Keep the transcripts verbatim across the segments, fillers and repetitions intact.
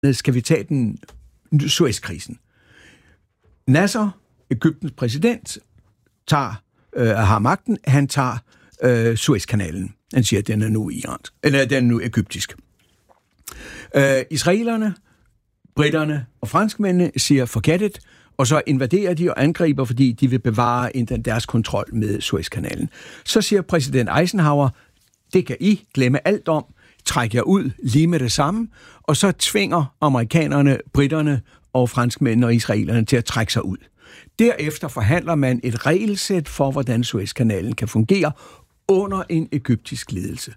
skal vi tage den Suezkrisen. Nasser, Egyptens præsident, tager, øh, har magten, han tager øh, Suezkanalen. Han siger, at den er nu iransk, eller den er nu egyptisk. Øh, israelerne, britterne og franskmændene siger, forget it, og så invaderer de og angriber, fordi de vil bevare deres kontrol med Suezkanalen. Så siger præsident Eisenhower, det kan I glemme alt om, træk jer ud lige med det samme, og så tvinger amerikanerne, britterne og franskmændene og israelerne til at trække sig ud. Derefter forhandler man et regelsæt for, hvordan Suezkanalen kan fungere under en egyptisk ledelse.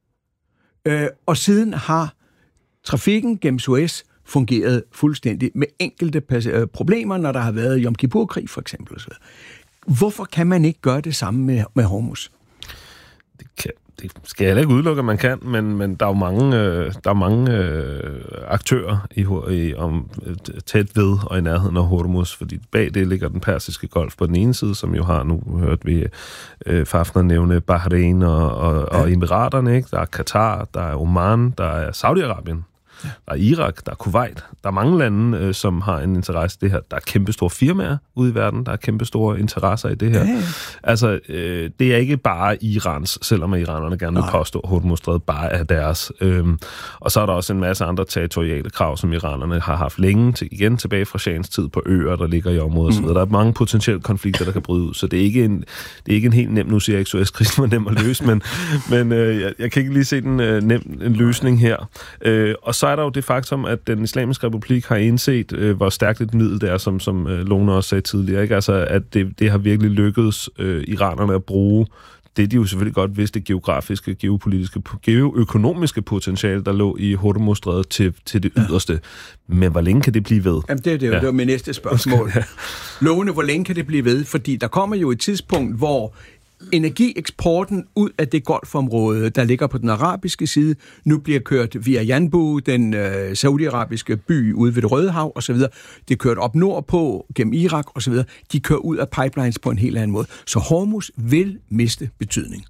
Øh, og siden har trafikken gennem Suez fungeret fuldstændig med enkelte pas- problemer, når der har været Yom Kippur-krig for eksempel. Hvorfor kan man ikke gøre det samme med, med Hormuz? Det kan Det skal jeg ikke udelukke, at man kan, men, men der er jo mange, øh, der er mange øh, aktører i, i, om, tæt ved og i nærheden af Hormuz, fordi bag det ligger den persiske golf på den ene side, som jo har nu hørt vi øh, Fafner nævne Bahrain og, og, ja. og Emiraterne, ikke? Der er Katar, der er Oman, der er Saudi-Arabien. Der er Irak, der er Kuwait. Der er mange lande, øh, som har en interesse i det her. Der er kæmpestore firmaer ude i verden, der er kæmpestore interesser i det her. Ja, ja. Altså, øh, det er ikke bare Irans, selvom iranerne gerne vil påstå, at Hormuzstrædet bare er deres. Øhm, og så er der også en masse andre territoriale krav, som iranerne har haft længe, til, igen tilbage fra shahens tid på øer, der ligger i området mm. osv. Der er mange potentielle konflikter, der kan bryde ud, så det er ikke en, det er ikke en helt nem, nu siger jeg ikke, Suezkrisen var nem at løse, men, men øh, jeg, jeg kan ikke lige se den øh, nem en løsning her. Øh, og så er der jo det faktum, at den islamiske republik har indset, øh, hvor stærkt et middel det er, som, som øh, Lone også sagde tidligere, ikke? Altså, at det, det har virkelig lykkedes øh, iranerne at bruge det, de jo selvfølgelig godt vidste, geografiske, geopolitiske, geoøkonomiske potentiale, der lå i Hormuzstrædet til, til det yderste. Ja. Men hvor længe kan det blive ved? Jamen, det er det jo, ja. Det var min næste spørgsmål. Ja. Lone, hvor længe kan det blive ved? Fordi der kommer jo et tidspunkt, hvor energieksporten ud af det golfområde, der ligger på den arabiske side, nu bliver kørt via Yanbu, den øh, saudiarabiske by ude ved det Røde Hav osv. Det er kørt op nordpå gennem Irak osv. De kører ud af pipelines på en helt anden måde. Så Hormuz vil miste betydning.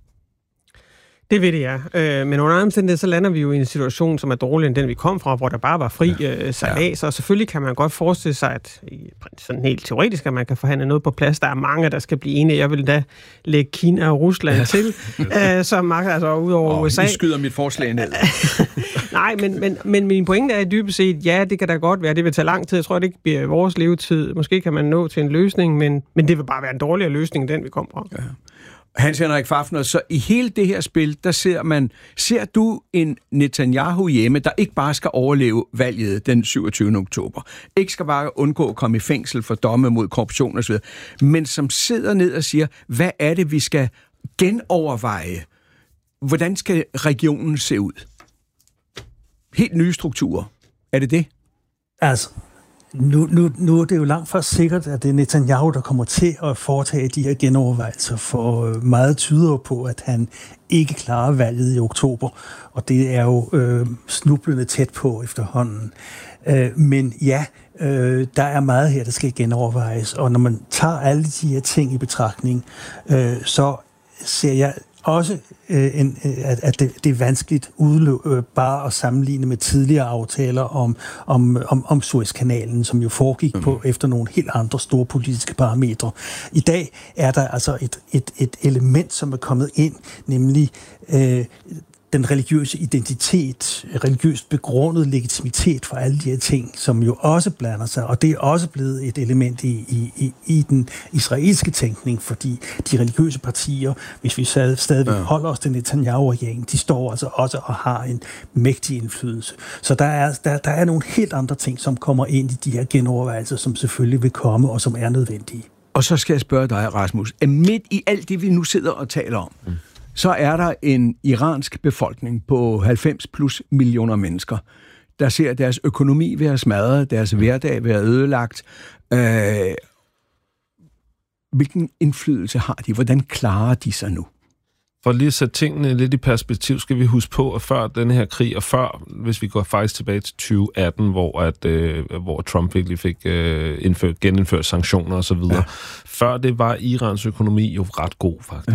Det ved det, ja. Øh, men under omstændighed, så lander vi jo i en situation, som er dårligere end den, vi kom fra, hvor der bare var fri ja. øh, sejlads, ja. Og selvfølgelig kan man godt forestille sig, at sådan helt teoretisk, at man kan forhandle noget på plads. Der er mange, der skal blive enige. Jeg vil da lægge Kina og Rusland ja. til, øh, som altså ud over oh, U S A. Du skyder mit forslag ned. Nej, men, men, men min pointe er dybest set, ja, det kan da godt være. Det vil tage lang tid. Jeg tror, det ikke bliver vores levetid. Måske kan man nå til en løsning, men, men det vil bare være en dårligere løsning, end den vi kom fra. Ja. Hans Henrik Fafner, så i hele det her spil, der ser man, ser du en Netanyahu hjemme, der ikke bare skal overleve valget den syvogtyvende oktober, ikke skal bare undgå at komme i fængsel for domme mod korruption osv., men som sidder ned og siger, hvad er det, vi skal genoverveje? Hvordan skal regionen se ud? Helt nye strukturer. Er det det? Altså, Nu, nu, nu er det jo langt fra sikkert, at det er Netanyahu, der kommer til at foretage de her genovervejelser, for meget tyder på, at han ikke klarer valget i oktober, og det er jo øh, snublende tæt på efterhånden. Øh, men ja, øh, der er meget her, der skal genovervejes, og når man tager alle de her ting i betragtning, øh, så ser jeg også, øh, en, at, at det, det er vanskeligt udløb, øh, bare at sammenligne med tidligere aftaler om, om, om, om Suezkanalen, som jo foregik mm. på efter nogle helt andre store politiske parametre. I dag er der altså et, et, et element, som er kommet ind, nemlig øh, den religiøse identitet, religiøst begrundet legitimitet for alle de her ting, som jo også blander sig, og det er også blevet et element i, i, i, i den israelske tænkning, fordi de religiøse partier, hvis vi stadigvæk ja. holder os til Netanyahu-regeringen, de står altså også og har en mægtig indflydelse. Så der er, der, der er nogle helt andre ting, som kommer ind i de her genovervejelser, som selvfølgelig vil komme, og som er nødvendige. Og så skal jeg spørge dig, Rasmus, at midt i alt det, vi nu sidder og taler om, mm. så er der en iransk befolkning på halvfems plus millioner mennesker, der ser deres økonomi være smadret, deres hverdag være ødelagt. Øh, hvilken indflydelse har de? Hvordan klarer de sig nu? For lige at sætte tingene lidt i perspektiv, skal vi huske på, at før denne her krig, og før, hvis vi går faktisk tilbage til tyve atten, hvor, at, øh, hvor Trump virkelig fik øh, indført, genindført sanktioner osv., ja. før det var Irans økonomi jo ret god, faktisk. Ja.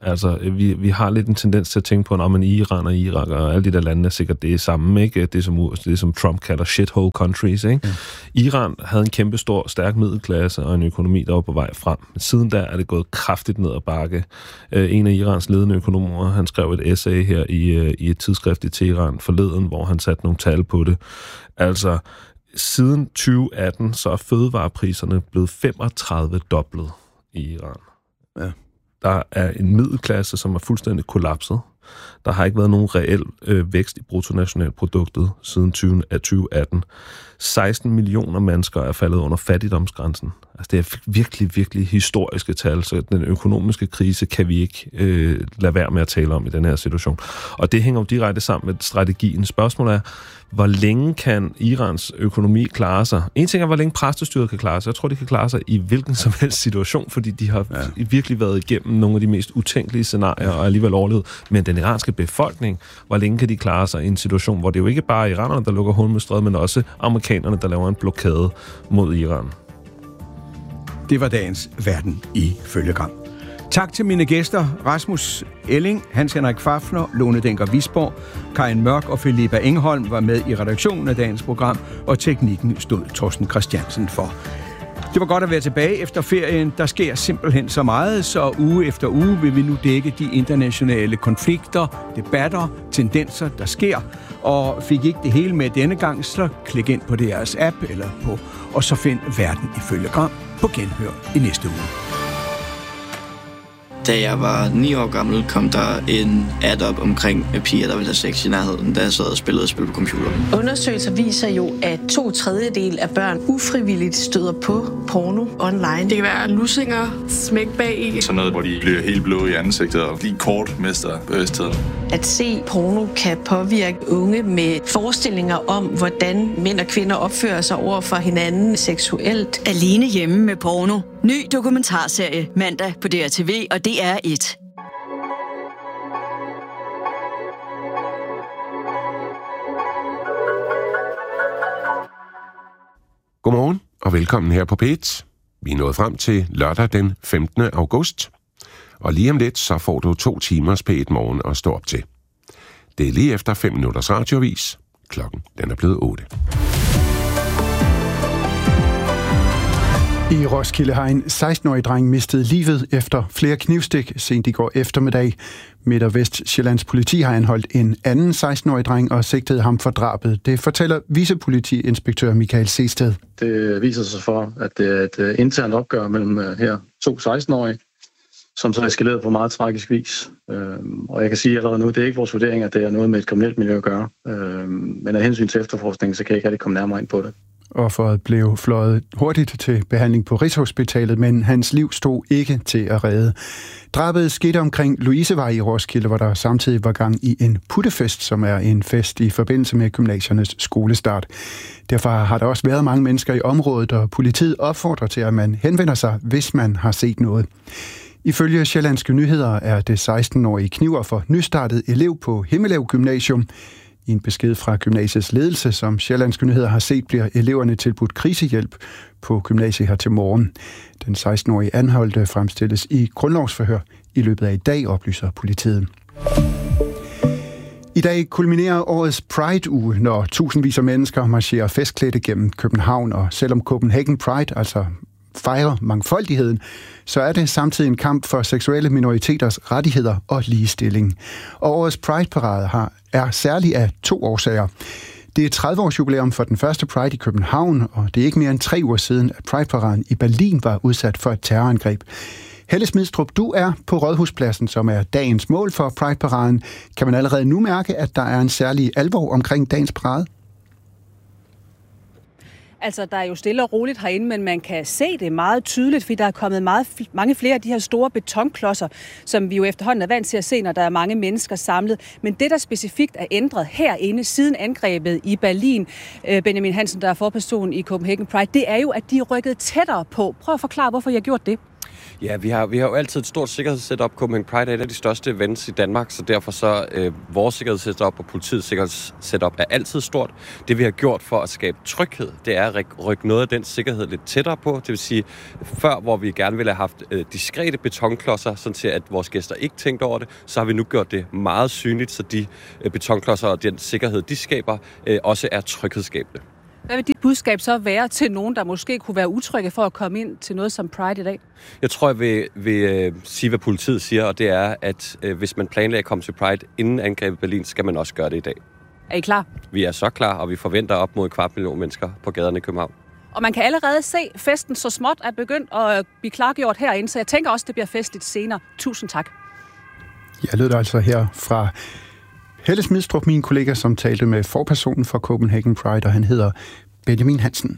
Altså, vi, vi har lidt en tendens til at tænke på, at man Iran og Irak og alle de der lande er sikkert det samme, ikke? Det som, det, som Trump kalder shithole countries, ikke? Ja. Iran havde en kæmpe stor, stærk middelklasse og en økonomi, der var på vej frem. Men siden da er det gået kraftigt ned ad bakke. En af Irans ledende økonomer, han skrev et essay her i, i et tidsskrift i Teheran forleden, hvor han satte nogle tal på det. Altså, siden tyve atten, så er fødevarepriserne blevet femogtredive doblet i Iran. Ja. Der er en middelklasse, som er fuldstændig kollapset. Der har ikke været nogen reel øh, vækst i bruttonationalproduktet siden tyve atten. seksten millioner mennesker er faldet under fattigdomsgrænsen. Altså, det er virkelig, virkelig historiske tal, så den økonomiske krise kan vi ikke øh, lade være med at tale om i den her situation. Og det hænger jo direkte sammen med strategien. Spørgsmålet er, hvor længe kan Irans økonomi klare sig? En ting er, hvor længe præstestyret kan klare sig. Jeg tror, de kan klare sig i hvilken som helst situation, fordi de har ja. virkelig været igennem nogle af de mest utænkelige scenarier og alligevel overlevet. Men den iranske befolkning, hvor længe kan de klare sig i en situation, hvor det jo ikke bare er iranerne, der lukker Hormuzstrædet, men også amerikanerne, der laver en blokade mod Iran. Det var dagens Verden ifølge Gram. Tak til mine gæster, Rasmus Elling, Hans Henrik Fafner, Lone Denker Visborg, Karin Mørk og Filippa Engholm var med i redaktionen af dagens program, og teknikken stod Torsten Christiansen for. Det var godt at være tilbage efter ferien. Der sker simpelthen så meget, så uge efter uge vil vi nu dække de internationale konflikter, debatter, tendenser, der sker. Og fik ikke det hele med denne gang, så klik ind på deres app eller på, og så find Verden ifølge Gram på genhør i næste uge. Da jeg var ni år gammel, kom der en ad op omkring piger, der ville have sex i nærheden, da jeg sad og spillede spil på computer. Undersøgelser viser jo, at to tredjedel af børn ufrivilligt støder på porno online. Det kan være lussinger, smæk bag i. Sådan noget, hvor de bliver helt blå i ansigtet og lige kort mister bevidstheden. At se porno kan påvirke unge med forestillinger om, hvordan mænd og kvinder opfører sig over for hinanden seksuelt. Alene hjemme med porno. Ny dokumentarserie mandag på D R T V og D R et. Godmorgen og velkommen her på P et. Vi er nået frem til lørdag den femtende august. Og lige om lidt, så får du to timers P et morgen at stå op til. Det er lige efter fem minutters radioavis. Klokken den er blevet otte. I Roskilde har en seksten-årig dreng mistet livet efter flere knivstik sent i går eftermiddag. Midt- og Vestsjællands politi har anholdt en anden seksten-årig dreng og sigtet ham for drabet. Det fortæller vicepolitiinspektør Michael Sested. Det viser sig for, at det er et internt opgør mellem her to seksten-årige, som så eskaleret på meget tragisk vis. Og jeg kan sige allerede nu, det er ikke vores vurdering, at det er noget med et kriminelt miljø at gøre. Men af hensyn til efterforskningen, så kan jeg ikke rigtig komme nærmere ind på det. Offeret blev fløjet hurtigt til behandling på Rigshospitalet, men hans liv stod ikke til at redde. Drabet skete omkring Louisevej i Roskilde, hvor der samtidig var gang i en puttefest, som er en fest i forbindelse med gymnasiernes skolestart. Derfor har der også været mange mennesker i området, og politiet opfordrer til, at man henvender sig, hvis man har set noget. Ifølge Sjællandske Nyheder er det seksten-årige knivoffer nystartet elev på Himmelev Gymnasium. I en besked fra gymnasiets ledelse, som Sjællandske Nyheder har set, bliver eleverne tilbudt krisehjælp på gymnasiet her til morgen. Den seksten-årige anholdte fremstilles i grundlovsforhør i løbet af i dag, oplyser politiet. I dag kulminerer årets Pride-uge, når tusindvis af mennesker marcherer festklædte gennem København, og selvom Copenhagen Pride altså fejrer mangfoldigheden, så er det samtidig en kamp for seksuelle minoriteters rettigheder og ligestilling. Og årets Pride-parade har, er særlig af to årsager. Det er tredive års jubilæum for den første Pride i København, og det er ikke mere end tre uger siden, at Pride-paraden i Berlin var udsat for et terrorangreb. Helle Smidstrup, du er på Rådhuspladsen, som er dagens mål for Pride-paraden. Kan man allerede nu mærke, at der er en særlig alvor omkring dagens parade? Altså, der er jo stille og roligt herinde, men man kan se det meget tydeligt, fordi der er kommet meget, mange flere af de her store betonklodser, som vi jo efterhånden er vant til at se, når der er mange mennesker samlet. Men det, der specifikt er ændret herinde siden angrebet i Berlin, Benjamin Hansen, der er forperson i Copenhagen Pride, det er jo, at de er rykket tættere på. Prøv at forklare, hvorfor I har gjort det. Ja, vi har, vi har jo altid et stort sikkerhedssetup. Copenhagen Pride er et af de største events i Danmark, så derfor så øh, vores sikkerhedssetup og politiets sikkerhedssetup er altid stort. Det vi har gjort for at skabe tryghed, det er at rykke noget af den sikkerhed lidt tættere på. Det vil sige, før hvor vi gerne ville have haft øh, diskrete betonklodser, sådan til at vores gæster ikke tænkte over det, så har vi nu gjort det meget synligt, så de øh, betonklodser og den sikkerhed, de skaber, øh, også er tryghedsskabende. Hvad vil dit budskab så være til nogen, der måske kunne være utrygge for at komme ind til noget som Pride i dag? Jeg tror, jeg vil, vil øh, sige, hvad politiet siger, og det er, at øh, hvis man planlægger at komme til Pride inden angrebet i Berlin, skal man også gøre det i dag. Er I klar? Vi er så klar, og vi forventer op mod en kvart million mennesker på gaderne i København. Og man kan allerede se, at festen så småt er begyndt at blive klargjort herinde, så jeg tænker også, det bliver festligt senere. Tusind tak. Jeg lød altså her fra Helle Smidstrup, min kollega, som talte med forpersonen for Copenhagen Pride, og han hedder Benjamin Hansen.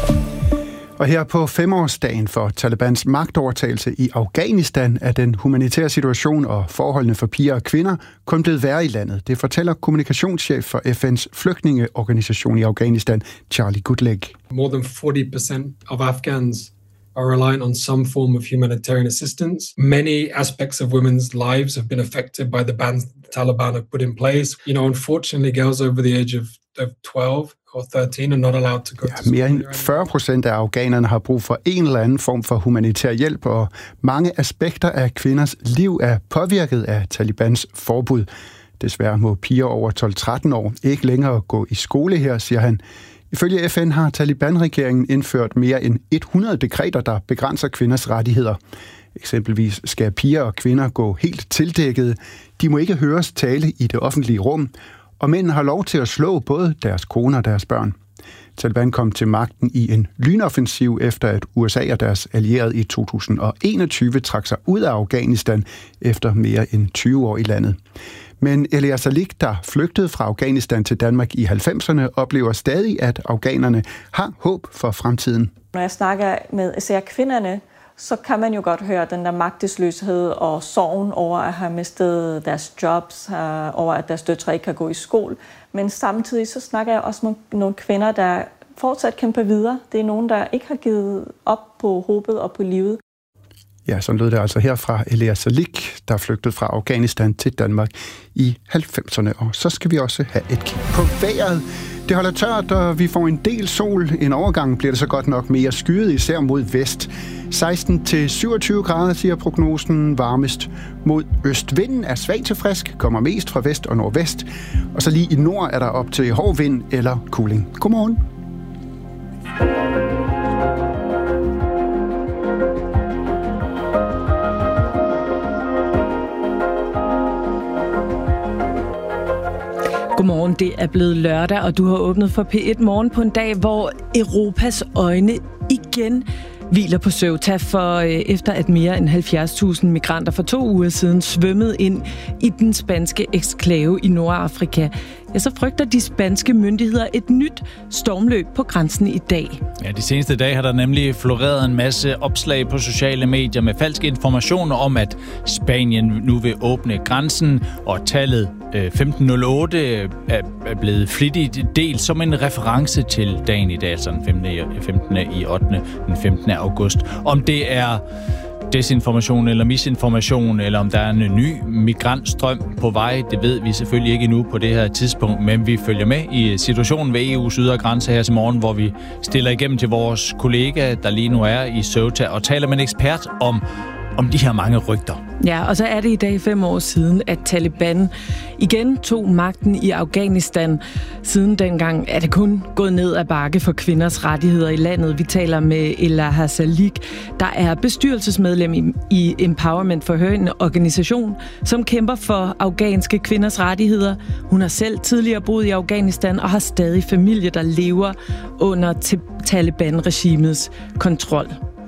Og her på femårsdagen for Talibans magtovertagelse i Afghanistan er den humanitære situation og forholdene for piger og kvinder kun blevet værre i landet. Det fortæller kommunikationschef for F N's flygtningeorganisation i Afghanistan, Charlie Goodleg. More than forty percent of Afghans are relying on some form of humanitarian assistance. Many aspects of women's lives have been affected by the bans the Taliban have put in place. You know, unfortunately, girls over the age of, of twelve or thirteen are not allowed to go ja, to school. Mere end fyrre procent af afghanerne har brug for en eller anden form for humanitær hjælp, og mange aspekter af kvinders liv er påvirket af Talibans forbud. Desværre må piger over tolv tretten år ikke længere gå i skole her, siger han. Ifølge F N har Taliban-regeringen indført mere end hundrede dekreter, der begrænser kvinders rettigheder. Eksempelvis skal piger og kvinder gå helt tildækkede. De må ikke høres tale i det offentlige rum, og mænd har lov til at slå både deres koner og deres børn. Taliban kom til magten i en lynoffensiv efter at U S A og deres allierede i to tusind og enogtyve trak sig ud af Afghanistan efter mere end tyve år i landet. Men Elias Alik, der flygtede fra Afghanistan til Danmark i halvfemserne, oplever stadig, at afghanerne har håb for fremtiden. Når jeg snakker med især kvinderne, så kan man jo godt høre den der magtesløshed og sorgen over at have mistet deres jobs, over at deres døtre ikke kan gå i skole. Men samtidig så snakker jeg også med nogle kvinder, der fortsat kæmper videre. Det er nogen, der ikke har givet op på håbet og på livet. Ja, sådan lød det altså her fra Elias Alik, der flygtede fra Afghanistan til Danmark i halvfemserne. Og så skal vi også have et kig på vejret. Det holder tørt, og vi får en del sol. En overgang bliver det så godt nok mere skyet, især mod vest. seksten til syvogtyve grader, siger prognosen. Varmest mod øst. Vinden er svag til frisk, kommer mest fra vest og nordvest. Og så lige i nord er der op til hård vind eller kuling. Godmorgen. Godmorgen, det er blevet lørdag, og du har åbnet for P et Morgen på en dag, hvor Europas øjne igen hviler på Ceuta, for øh, efter at mere end halvfjerds tusind migranter for to uger siden svømmede ind i den spanske eksklave i Nordafrika, ja, så frygter de spanske myndigheder et nyt stormløb på grænsen i dag. Ja, de seneste dage har der nemlig floreret en masse opslag på sociale medier med falske informationer om, at Spanien nu vil åbne grænsen, og tallet øh, femten nul otte er, er blevet flittigt delt som en reference til dagen i dag, altså den femtende i ottende den femtende august. Om det er desinformation eller misinformation, eller om der er en ny migrantstrøm på vej, det ved vi selvfølgelig ikke endnu på det her tidspunkt, men vi følger med i situationen ved E U's ydre grænse her til morgen, hvor vi stiller igennem til vores kollega, der lige nu er i Ceuta, og taler med en ekspert om om de her mange rygter. Ja, og så er det i dag fem år siden, at Taliban igen tog magten i Afghanistan. Siden dengang er det kun gået ned ad bakke for kvinders rettigheder i landet. Vi taler med Elias Alik, der er bestyrelsesmedlem i, i Empowerment for Her, en organisation, som kæmper for afghanske kvinders rettigheder. Hun har selv tidligere boet i Afghanistan og har stadig familie, der lever under Taliban-regimets kontrol.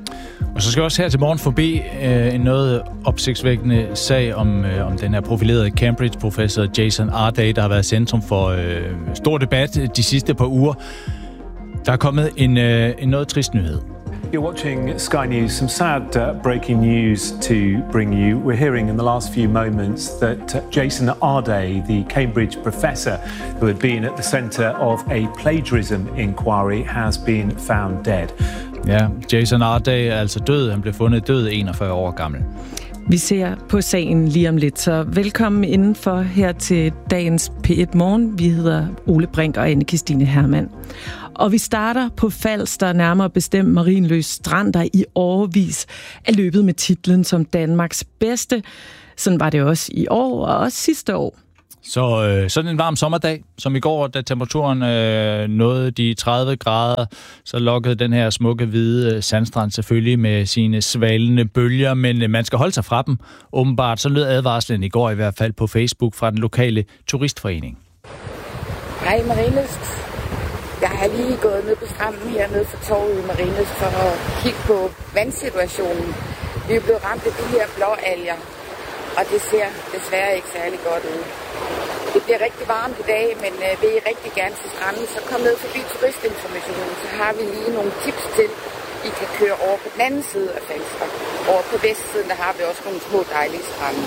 Og så skal jeg også her til morgen forbi øh, en noget opsigtsvækkende sag om, øh, om den her profilerede Cambridge-professor Jason Arday, der har været centrum for øh, stor debat de sidste par uger. Der er kommet en, øh, en noget trist nyhed. You're watching Sky News. Some sad uh, breaking news to bring you. We're hearing in the last few moments that uh, Jason Arday, the Cambridge professor who had been at the centre of a plagiarism inquiry, has been found dead. Ja, Jason Arday er altså død. Han blev fundet død enogfyrre år gammel. Vi ser på sagen lige om lidt, så velkommen indenfor her til dagens P et Morgen. Vi hedder Ole Brink og Anne-Kristine Hermann. Og vi starter på Falster, nærmere bestemt Marienløs Strand, der i årevis er løbet med titlen som Danmarks bedste. Sådan var det også i år og også sidste år. Så øh, sådan en varm sommerdag, som i går, da temperaturen øh, nåede de tredive grader, så lokkede den her smukke hvide sandstrand selvfølgelig med sine svalende bølger, men øh, man skal holde sig fra dem. Åbenbart så lød advarslen i går i hvert fald på Facebook fra den lokale turistforening. Hej Marienlyst. Jeg har lige gået ned på stranden hernede for torvet i Marienlyst for at kigge på vandsituationen. Vi er blevet ramt af de her blå alger, og det ser desværre ikke særlig godt ud. Det bliver rigtig varmt i dag, men øh, vil I rigtig gerne til stranden, så kom ned forbi turistinformationen, så har vi lige nogle tips til, I kan køre over på den anden side af Falster. Over på vestsiden, der har vi også nogle små dejlige strande.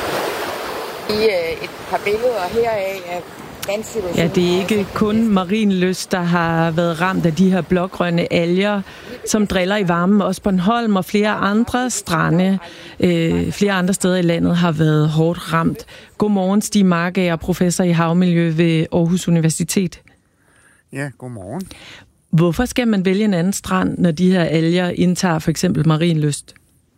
I øh, et par billeder heraf af vandsituationen. Ja, det er ikke kun Marienlyst, der har været ramt af de her blågrønne alger, som driller i varmen. Også Bornholm og flere andre strande, øh, flere andre steder i landet har været hårdt ramt. Godmorgen, Stig Markager, professor i havmiljø ved Aarhus Universitet. Ja, godmorgen. Hvorfor skal man vælge en anden strand, når de her alger indtager for eksempel Marienlyst?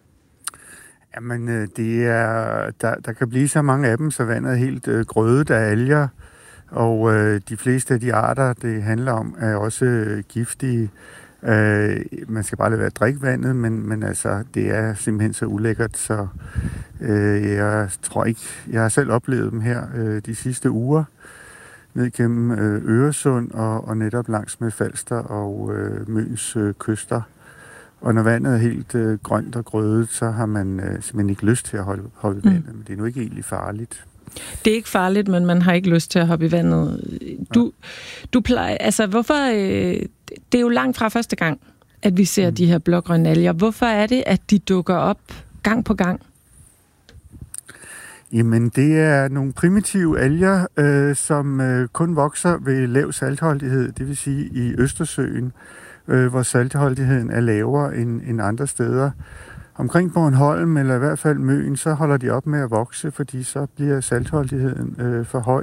Jamen, det er, der, der kan blive så mange af dem, så vandet er helt øh, grødet af alger. Og øh, de fleste af de arter, det handler om, er også øh, giftige. Øh, man skal bare lade være at drikke vandet, men, men altså, det er simpelthen så ulækkert, så øh, jeg tror ikke, jeg har selv oplevet dem her øh, de sidste uger, ned gennem øh, Øresund og, og netop langs med Falster og øh, Møns øh, kyster. Og når vandet er helt øh, grønt og grødet, så har man øh, simpelthen ikke lyst til at holde, holde mm. vandet, men det er nu ikke egentlig farligt. Det er ikke farligt, men man har ikke lyst til at hoppe i vandet. Du, du plejer, altså hvorfor, øh, det er jo langt fra første gang, at vi ser mm. de her blågrønne alger. Hvorfor er det, at de dukker op gang på gang? Jamen, det er nogle primitive alger, øh, som øh, kun vokser ved lav saltholdighed, det vil sige i Østersøen, øh, hvor saltholdigheden er lavere end, end andre steder. Omkring Bornholm, eller i hvert fald Møn, så holder de op med at vokse, fordi så bliver saltholdigheden øh, for høj.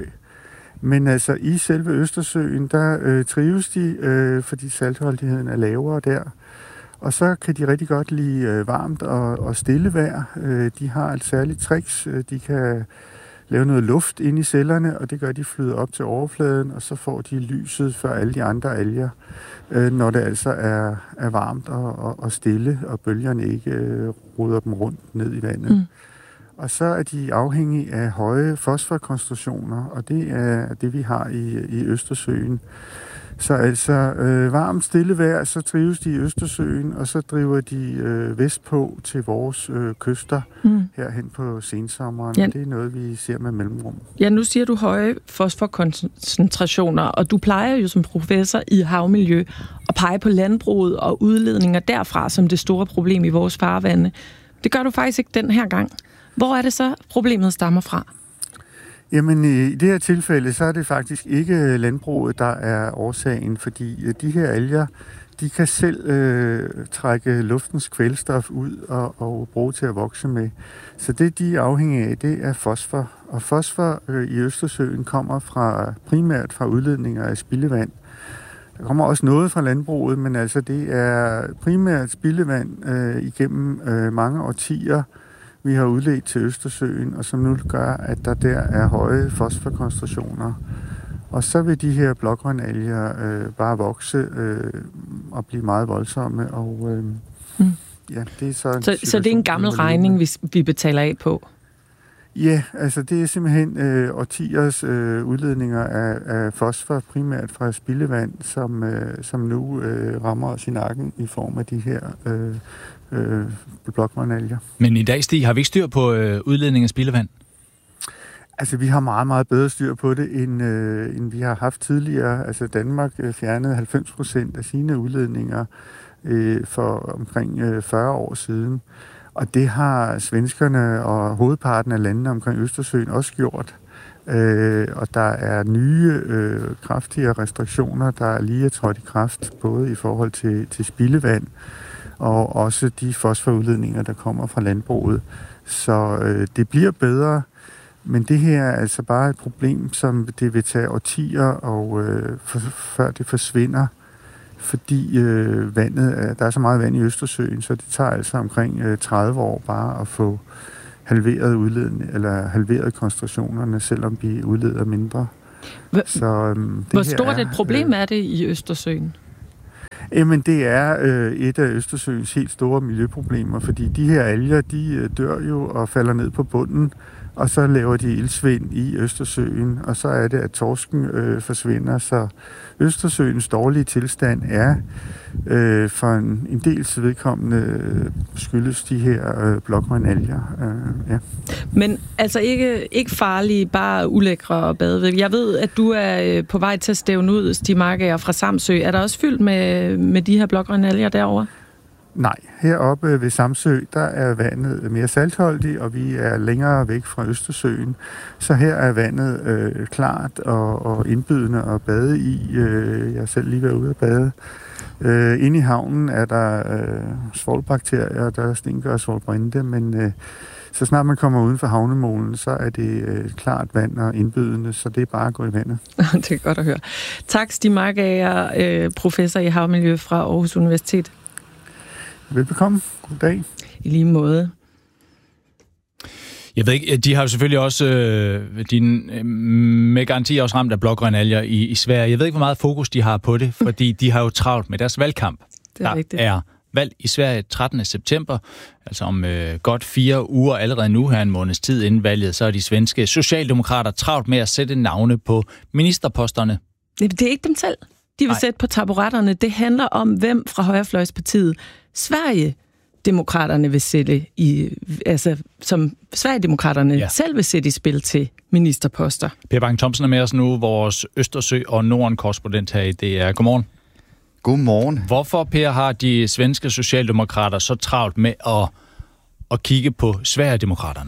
Men altså i selve Østersøen, der øh, trives de, øh, fordi saltholdigheden er lavere der. Og så kan de rigtig godt lide øh, varmt og, og stille vejr. Øh, de har et særligt tricks. De kan lave noget luft ind i cellerne, og det gør, at de flyder op til overfladen, og så får de lyset for alle de andre alger, øh, når det altså er, er varmt og, og, og stille, og bølgerne ikke øh, ruder dem rundt ned i vandet. Mm. Og så er de afhængige af høje fosforkoncentrationer, og det er det, vi har i, i Østersøen. Så altså øh, varmt stille vejr, så trives de i Østersøen, og så driver de øh, vestpå til vores øh, kyster mm. herhen på sensommeren. Ja. Det er noget, vi ser med mellemrum. Ja, nu siger du høje fosforkoncentrationer, og du plejer jo som professor i havmiljø at pege på landbruget og udledninger derfra som det store problem i vores farvande. Det gør du faktisk ikke den her gang. Hvor er det så, problemet stammer fra? Jamen i det her tilfælde, så er det faktisk ikke landbruget, der er årsagen, fordi de her alger, de kan selv øh, trække luftens kvælstof ud og, og bruge til at vokse med. Så det, de er afhængige af, det er fosfor. Og fosfor øh, i Østersøen kommer fra primært fra udledninger af spildevand. Der kommer også noget fra landbruget, men altså det er primært spildevand øh, igennem øh, mange årtier, vi har udledt til Østersøen, og som nu gør, at der der er høje fosforkoncentrationer. Og så vil de her blågrønalger øh, bare vokse øh, og blive meget voldsomme. Og, øh, mm. ja, det er så, så, så det er en gammel regning, vi, vi betaler af på? Ja, altså det er simpelthen øh, årtiers øh, udledninger af, af fosfor, primært fra spildevand, som, øh, som nu øh, rammer os i nakken i form af de her øh, øh, blågrønalger. Men i dag, Stig, har vi ikke styr på øh, udledning af spildevand? Altså, vi har meget, meget bedre styr på det, end, øh, end vi har haft tidligere. Altså, Danmark øh, fjernede halvfems procent af sine udledninger øh, for omkring øh, fyrre år siden. Og det har svenskerne og hovedparten af landene omkring Østersøen også gjort. Øh, og der er nye øh, kraftigere restriktioner, der lige er trådt i kraft, både i forhold til, til spildevand og også de fosforudledninger, der kommer fra landbruget. Så øh, det bliver bedre, men det her er altså bare et problem, som det vil tage årtier, og øh, for, før det forsvinder, fordi øh, vandet, der er så meget vand i Østersøen, så det tager altså omkring øh, tredive år bare at få halveret udledning, eller halveret koncentrationerne, selvom vi udleder mindre. Hvor, så, øhm, det hvor stort er, et problem øh, er det i Østersøen? Jamen, det er øh, et af Østersøens helt store miljøproblemer, fordi de her alger, de øh, dør jo og falder ned på bunden, og så laver de iltsvind i Østersøen, og så er det, at torsken øh, forsvinder. Så Østersøens dårlige tilstand er øh, for en, en dels vedkommende øh, skyldes de her øh, blågrønalger. Øh, ja. Men altså ikke, ikke farlige, bare ulækre at bade ved. Jeg ved, at du er på vej til at stævne ud, Stig Markager fra Samsø. Er der også fyldt med, med de her blågrønalger derovre? Nej, heroppe ved Samsø, der er vandet mere saltholdigt, og vi er længere væk fra Østersøen. Så her er vandet øh, klart og, og indbydende at bade i. Øh, jeg har selv lige været ude at bade. Øh, inde i havnen er der øh, svovlbakterier, der stinker svovlbrinte, men øh, så snart man kommer uden for havnemolen, så er det øh, klart vand og indbydende, så det er bare at gå i vandet. Det er godt at høre. Tak, Stig Markager, øh, professor i havmiljø fra Aarhus Universitet. Velbekomme. God dag. I lige måde. Jeg ved ikke, de har jo selvfølgelig også, øh, din, øh, med garanti også ramt af blågrønalger i, i Sverige. Jeg ved ikke, hvor meget fokus de har på det, fordi de har jo travlt med deres valgkamp. Det er Der rigtigt. er valg i Sverige trettende september, altså om øh, godt fire uger allerede nu her en måneds tid inden valget, så er de svenske socialdemokrater travlt med at sætte navne på ministerposterne. Det er ikke dem selv, de vil Nej. sætte på taburetterne. Det handler om, hvem fra Højrefløjspartiet Sverigedemokraterne vil sætte i, altså som Sverigedemokraterne ja. selv vil sætte i spil til ministerposter. Per Bang Thomsen er med os nu, vores Østersø- og Norden-korrespondent her i D R. Godmorgen. Godmorgen. Hvorfor, Per, har de svenske socialdemokrater så travlt med at, at kigge på Sverigedemokraterne?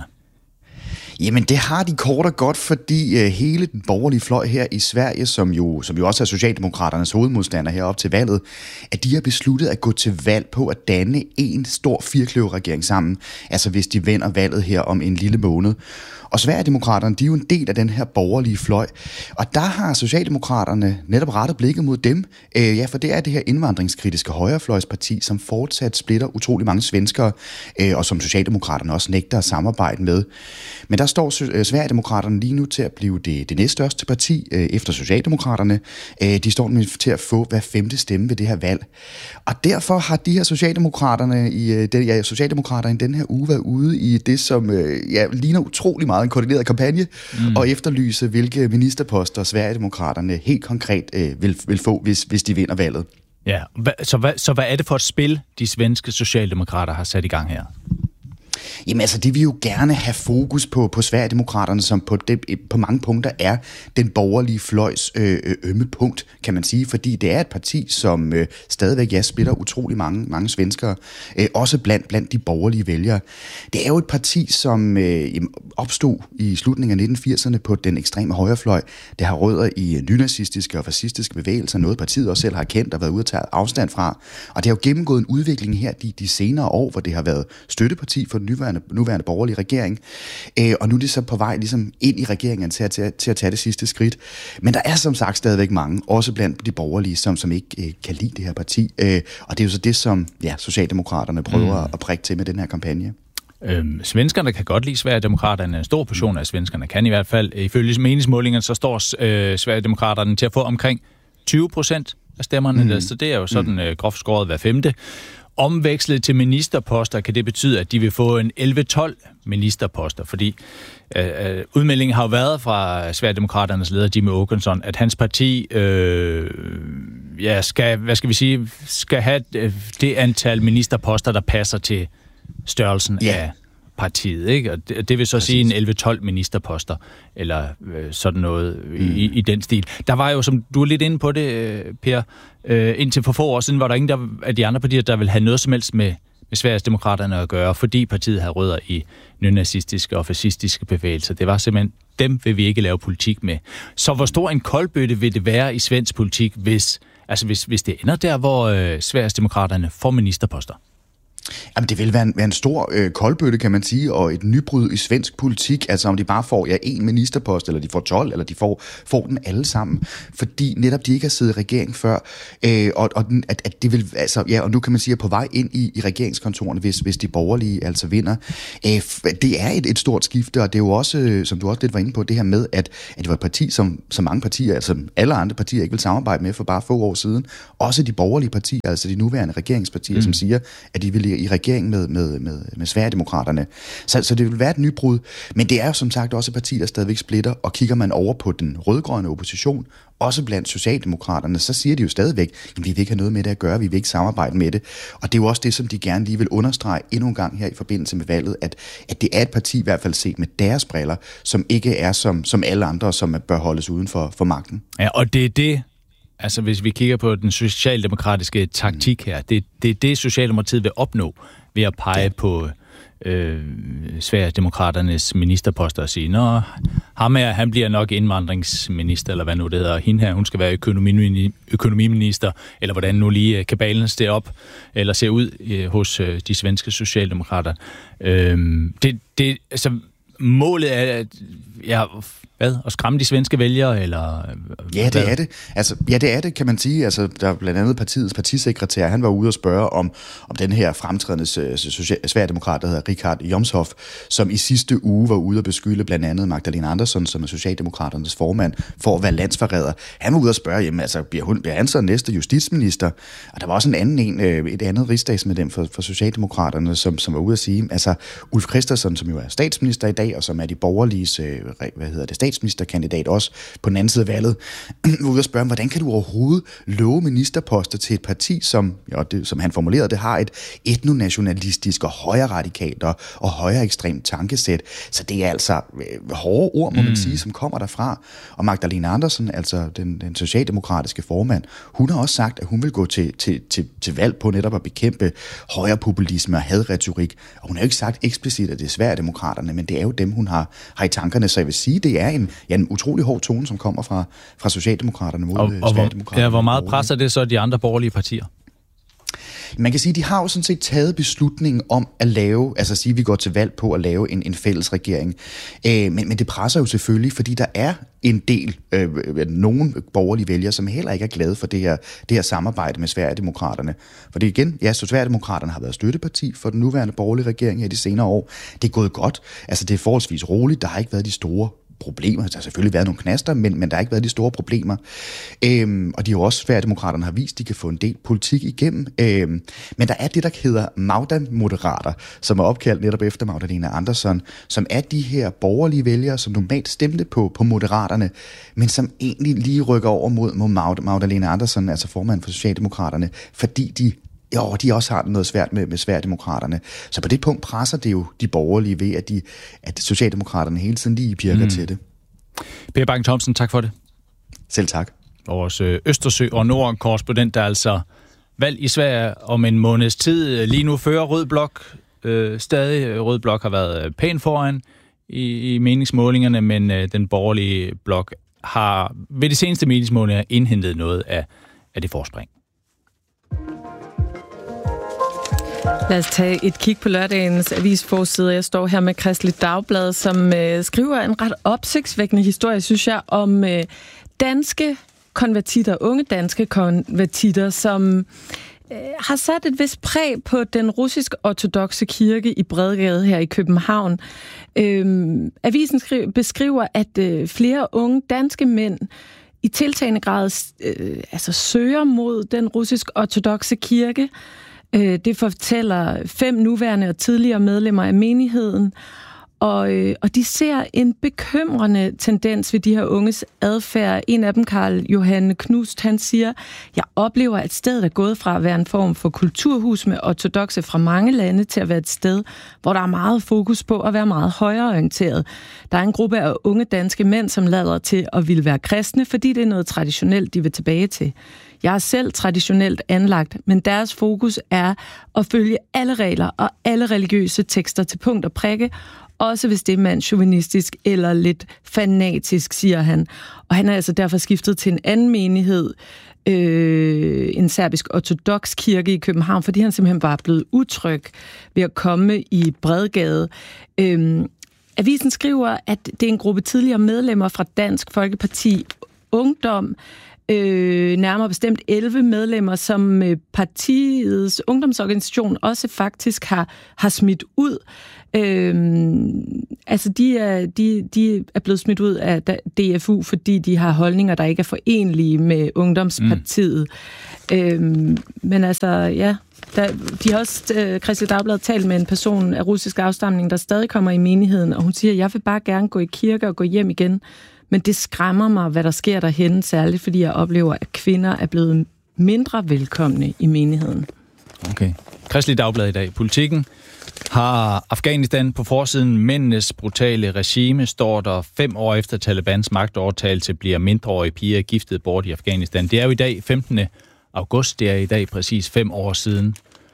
Jamen, det har de kort og godt, fordi øh, hele den borgerlige fløj her i Sverige, som jo, som jo også er Socialdemokraternes hovedmodstander herop til valget, at de har besluttet at gå til valg på at danne en stor firkløverregering sammen, altså hvis de vinder valget her om en lille måned. Og Sverigedemokraterne, de er jo en del af den her borgerlige fløj. Og der har Socialdemokraterne netop rettet blikket mod dem. Øh, ja, for det er det her indvandringskritiske højrefløjsparti, som fortsat splitter utrolig mange svenskere, øh, og som Socialdemokraterne også nægter at samarbejde med. Men der står Sverigedemokraterne lige nu til at blive det, det næststørste parti øh, efter Socialdemokraterne. Øh, de står til at få hver femte stemme ved det her valg. Og derfor har de her Socialdemokraterne i, øh, den, ja, Socialdemokraterne i den her uge været ude i det, som øh, ja, ligner utrolig meget en koordineret kampagne, mm. og efterlyse, hvilke ministerposter Sverigedemokraterne helt konkret øh, vil, vil få, hvis, hvis de vinder valget. Ja, så hvad, så hvad er det for et spil, de svenske socialdemokrater har sat i gang her? Jamen altså, det vil jo gerne have fokus på, på Sverigedemokraterne, som på, det, på mange punkter er den borgerlige fløjs øh, ømme punkt, kan man sige, fordi det er et parti, som øh, stadigvæk ja, splitter utrolig mange, mange svenskere, øh, også blandt, blandt de borgerlige vælgere. Det er jo et parti, som øh, opstod i slutningen af nitten firserne på den ekstreme højrefløj. Det har rødder i nynazistiske og fascistiske bevægelser, noget partiet også selv har kendt og været ude at tage afstand fra. Og det har jo gennemgået en udvikling her de, de senere år, hvor det har været støtteparti for den nuværende, nuværende borgerlige regering. Øh, og nu er det så på vej ligesom ind i regeringen til at, til, at, til at tage det sidste skridt. Men der er som sagt stadigvæk mange, også blandt de borgerlige, som, som ikke øh, kan lide det her parti. Øh, og det er jo så det, som ja, Socialdemokraterne prøver mm. at prikke til med den her kampagne. Øhm, svenskerne kan godt lide Sverigedemokraterne. En stor portion af svenskerne kan i hvert fald. Ifølge meningsmålingerne, så står øh, Sverigedemokraterne til at få omkring tyve procent af stemmerne. Mm. Så det er jo sådan øh, groft skåret hver femte. Omvekslet til ministerposter kan det betyde, at de vil få en elleve tolv ministerposter, fordi øh, udmeldingen har jo været fra Sverigedemokraternes leder Jimmie Åkesson, at hans parti øh, ja, skal, hvad skal vi sige, skal have det antal ministerposter, der passer til størrelsen yeah. af partiet, ikke? Og det, det vil så Præcis. sige en elleve tolv ministerposter, eller øh, sådan noget mm. i, i den stil. Der var jo, som du er lidt inde på det, Per, øh, indtil for få år siden, var der ingen der, af de andre partier, der ville have noget som helst med, med Sverigesdemokraterne at gøre, fordi partiet har rødder i nynazistiske og fascistiske bevægelser. Det var simpelthen, dem vil vi ikke lave politik med. Så hvor stor en koldbøtte vil det være i svensk politik, hvis, altså hvis, hvis det ender der, hvor øh, Sverigesdemokraterne får ministerposter? Jamen, det vil være en, være en stor øh, koldbøtte, kan man sige, og et nybrud i svensk politik, altså om de bare får ja, en ministerpost, eller de får tolv, eller de får, får den alle sammen, fordi netop de ikke har siddet i regering før, øh, og, og den, at, at det vil, altså, ja, og nu kan man sige, at på vej ind i, i regeringskontorene, hvis, hvis de borgerlige altså vinder, øh, det er et, et stort skifte, og det er jo også, øh, som du også lidt var inde på, det her med, at, at det var et parti, som, som mange partier, altså alle andre partier ikke vil samarbejde med for bare få år siden, også de borgerlige partier, altså de nuværende regeringspartier, mm. som siger, at de vil i regering med, med, med, med Sverigedemokraterne. Så, så det vil være et nybrud. Men det er jo som sagt også et parti, der stadigvæk splitter, og kigger man over på den rødgrønne opposition, også blandt Socialdemokraterne, så siger de jo stadigvæk, at vi vil ikke have noget med det at gøre, vi vil ikke samarbejde med det. Og det er jo også det, som de gerne lige vil understrege endnu en gang her i forbindelse med valget, at, at det er et parti, i hvert fald set med deres briller, som ikke er som, som alle andre, som bør holdes uden for, for magten. Ja, og det er det, altså hvis vi kigger på den socialdemokratiske taktik her, det, det er det, Socialdemokratiet vil opnå ved at pege ja. på øh, Sverigedemokraternes ministerposter og sige, nå, ham her, han bliver nok indvandringsminister, eller hvad nu det hedder, hende her, hun skal være økonomi, økonomiminister, eller hvordan nu lige kabalen ser op, eller ser ud øh, hos øh, de svenske socialdemokrater. Øh, det, det, altså, målet er, at ja, hvad? At skræmme de svenske vælgere, eller ja, det hvad? er det. Altså, ja, det er det, kan man sige. Altså, der er blandt andet partiets partisekretær, han var ude og spørge om, om den her fremtrædende sverigedemokrat, der hedder Richard Jomshof, som i sidste uge var ude og beskylde blandt andet Magdalena Andersson, som er Socialdemokraternes formand, for at være landsforræder. Han var ude og spørge, jamen, altså, bliver, hun, bliver han så næste justitsminister? Og der var også en anden en, et andet rigsdagsmedlem for, for Socialdemokraterne, som, som var ude at sige, altså, Ulf Kristersson, som jo er statsminister i dag, og som er de borgerliges, hvad hedder det, statsministerkandidat også på den anden side af valget, var ude at spørge, hvordan kan du overhovedet love ministerposter til et parti, som, ja, det, som han formulerede det, har et etnonationalistisk og højreradikalt og, og højere ekstremt tankesæt. Så det er altså øh, hårde ord, må man mm. sige, som kommer derfra. Og Magdalena Andersson, altså den, den socialdemokratiske formand, hun har også sagt, at hun vil gå til, til, til, til valg på netop at bekæmpe højrepopulisme og hadretorik. Og hun har jo ikke sagt eksplicit, at det er Sverigedemokraterne, men det er jo dem, hun har, har i tankerne. Så jeg vil sige, det er en, ja, en utrolig hård tone, som kommer fra, fra Socialdemokraterne mod og, og Sverigedemokraterne. Ja, hvor meget presser det så de andre borgerlige partier? Man kan sige, at de har jo sådan set taget beslutningen om at lave, altså at sige, at vi går til valg på at lave en, en fælles regering. Øh, men, men det presser jo selvfølgelig, fordi der er en del, øh, nogle borgerlige vælgere, som heller ikke er glade for det her, det her samarbejde med Sverigedemokraterne. For det igen, ja, så Sverigedemokraterne har været støtteparti for den nuværende borgerlige regering her de senere år. Det er gået godt. Altså det er forholdsvis roligt. Der har ikke været de store problemer. Der har selvfølgelig været nogle knaster, men, men der har ikke været de store problemer. Øhm, og de har også, Sverigedemokraterne har vist, de kan få en del politik igennem. Øhm, men der er det, der hedder Magda-moderater, som er opkaldt netop efter Magdalena Andersson, som er de her borgerlige vælgere, som normalt stemte på, på moderaterne, men som egentlig lige rykker over mod, mod Magdalena Andersson, altså formand for Socialdemokraterne, fordi de Jo, de også har noget svært med, med Sverigedemokraterne. Så på det punkt presser det jo de borgerlige ved, at, de, at Socialdemokraterne hele tiden lige pirker mm. til det. Per Bang-Thomsen, tak for det. Selv tak. Vores Østersø- og Norden-korrespondent, der altså valg i Sverige om en måneds tid. Lige nu fører Rød Blok øh, stadig. Rød Blok har været pænt foran i, i meningsmålingerne, men øh, den borgerlige blok har ved de seneste meningsmålinger indhentet noget af, af det forspring. Lad os tage et kig på lørdagens avisforside. Jeg står her med Kristeligt Dagblad, som øh, skriver en ret opsigtsvækkende historie, synes jeg, om øh, danske konvertitter, unge danske konvertitter, som øh, har sat et vist præg på den russisk-ortodokse kirke i Bredgade her i København. Øh, avisen skri- beskriver, at øh, flere unge danske mænd i tiltagende grad øh, altså søger mod den russisk-ortodokse kirke. Det fortæller fem nuværende og tidligere medlemmer af menigheden, og, og de ser en bekymrende tendens ved de her unges adfærd. En af dem, Karl Johan Knust, han siger, jeg oplever, at stedet er gået fra at være en form for kulturhus med ortodokse fra mange lande til at være et sted, hvor der er meget fokus på at være meget højreorienteret. Der er en gruppe af unge danske mænd, som lader til at ville være kristne, fordi det er noget traditionelt, de vil tilbage til. Jeg er selv traditionelt anlagt, men deres fokus er at følge alle regler og alle religiøse tekster til punkt og prikke, også hvis det er mandsjuvenistisk eller lidt fanatisk, siger han. Og han er altså derfor skiftet til en anden menighed, øh, en serbisk ortodox kirke i København, fordi han simpelthen var blevet utryg ved at komme i Bredgade. Øh, avisen skriver, at det er en gruppe tidligere medlemmer fra Dansk Folkeparti Ungdom, øh, nærmere bestemt elleve medlemmer, som øh, partiets ungdomsorganisation også faktisk har, har smidt ud. Øhm, altså de er, de, de er blevet smidt ud af D F U, fordi de har holdninger, der ikke er forenlige med Ungdomspartiet. Mm. Øhm, men altså, ja, der, de har også, øh, Kristeligt Dagblad, talt med en person af russisk afstamning, der stadig kommer i menigheden, og hun siger, jeg vil bare gerne gå i kirke og gå hjem igen, men det skræmmer mig, hvad der sker derhenne, særligt fordi jeg oplever, at kvinder er blevet mindre velkomne i menigheden. Okay. Kristeligt Dagblad i dag. Politikken har Afghanistan på forsiden. Mændenes brutale regime, står der fem år efter Talibans magtovertagelse, bliver mindreårige piger giftet bort i Afghanistan. Det er jo i dag femtende august, det er i dag præcis fem år siden,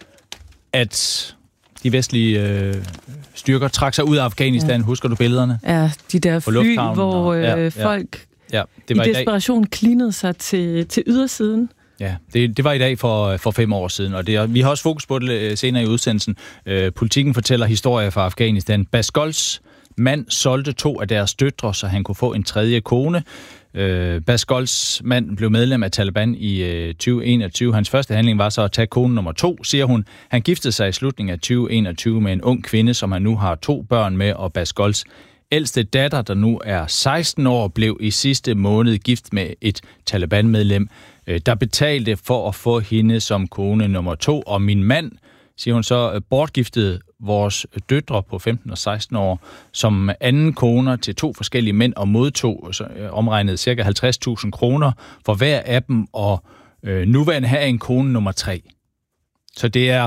at de vestlige øh, styrker trak sig ud af Afghanistan. Ja. Husker du billederne? Ja, de der fly, hvor øh, ja, ja, folk ja, det var i i desperation klinede sig til, til ydersiden. Ja, det, det var i dag for, for fem år siden, og det, vi har også fokus på det senere i udsendelsen. Øh, Politikken fortæller historier fra Afghanistan. Basgols mand solgte to af deres døtre, så han kunne få en tredje kone. Øh, Basgols mand blev medlem af Taliban i øh, tyve enogtyve. Hans første handling var så at tage kone nummer to, siger hun. Han giftede sig i slutningen af tyve enogtyve med en ung kvinde, som han nu har to børn med, og Basgols ældste datter, der nu er seksten år, blev i sidste måned gift med et Taliban-medlem, der betalte for at få hende som kone nummer to. Og min mand, siger hun så, bortgiftede vores døtre på femten og seksten år som anden koner til to forskellige mænd og modtog omregnet ca. halvtreds tusind kroner for hver af dem, og øh, nu vil han have en kone nummer tre. Så det er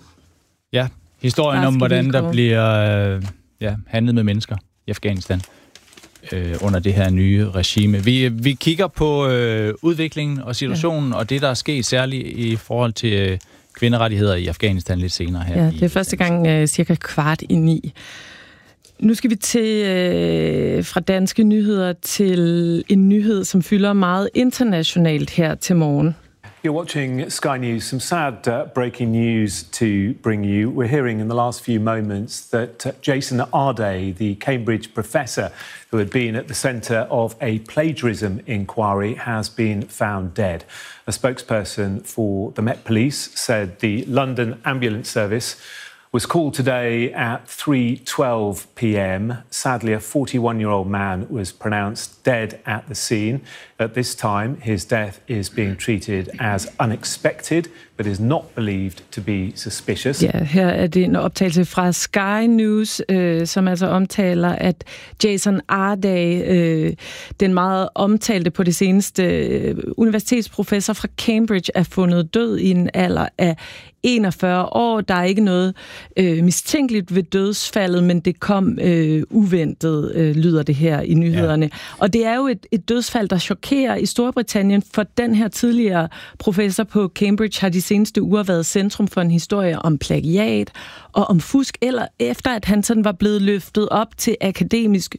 ja, historien om, hvordan der bliver øh, ja, handlet med mennesker i Afghanistan øh, under det her nye regime. Vi, vi kigger på øh, udviklingen og situationen, ja. Og det, der er sket særligt i forhold til øh, kvinderettigheder i Afghanistan lidt senere her. Ja, det er første gang øh, cirka kvart i ni. Nu skal vi til øh, fra danske nyheder til en nyhed, som fylder meget internationalt her til morgen. You're watching Sky News. Some sad uh, breaking news to bring you. We're hearing in the last few moments that uh, Jason Arday, the Cambridge professor who had been at the centre of a plagiarism inquiry, has been found dead. A spokesperson for the Met Police said the London Ambulance Service was called today at three twelve p.m. Sadly, a forty-one-year-old man was pronounced dead at the scene. At this time, his death is being treated as unexpected, but is not believed to be suspicious. Ja, her er det en optagelse fra Sky News, øh, som altså omtaler, at Jason Arday, øh, den meget omtalte på det seneste øh, universitetsprofessor fra Cambridge, er fundet død i en alder af enogfyrre år. Der er ikke noget øh, mistænkeligt ved dødsfaldet, men det kom øh, uventet, øh, lyder det her i nyhederne. Ja. Og det er jo et, et dødsfald, der chokerer i Storbritannien, for den her tidligere professor på Cambridge har de seneste uger været centrum for en historie om plagiat og om fusk, eller efter at han sådan var blevet løftet op til akademisk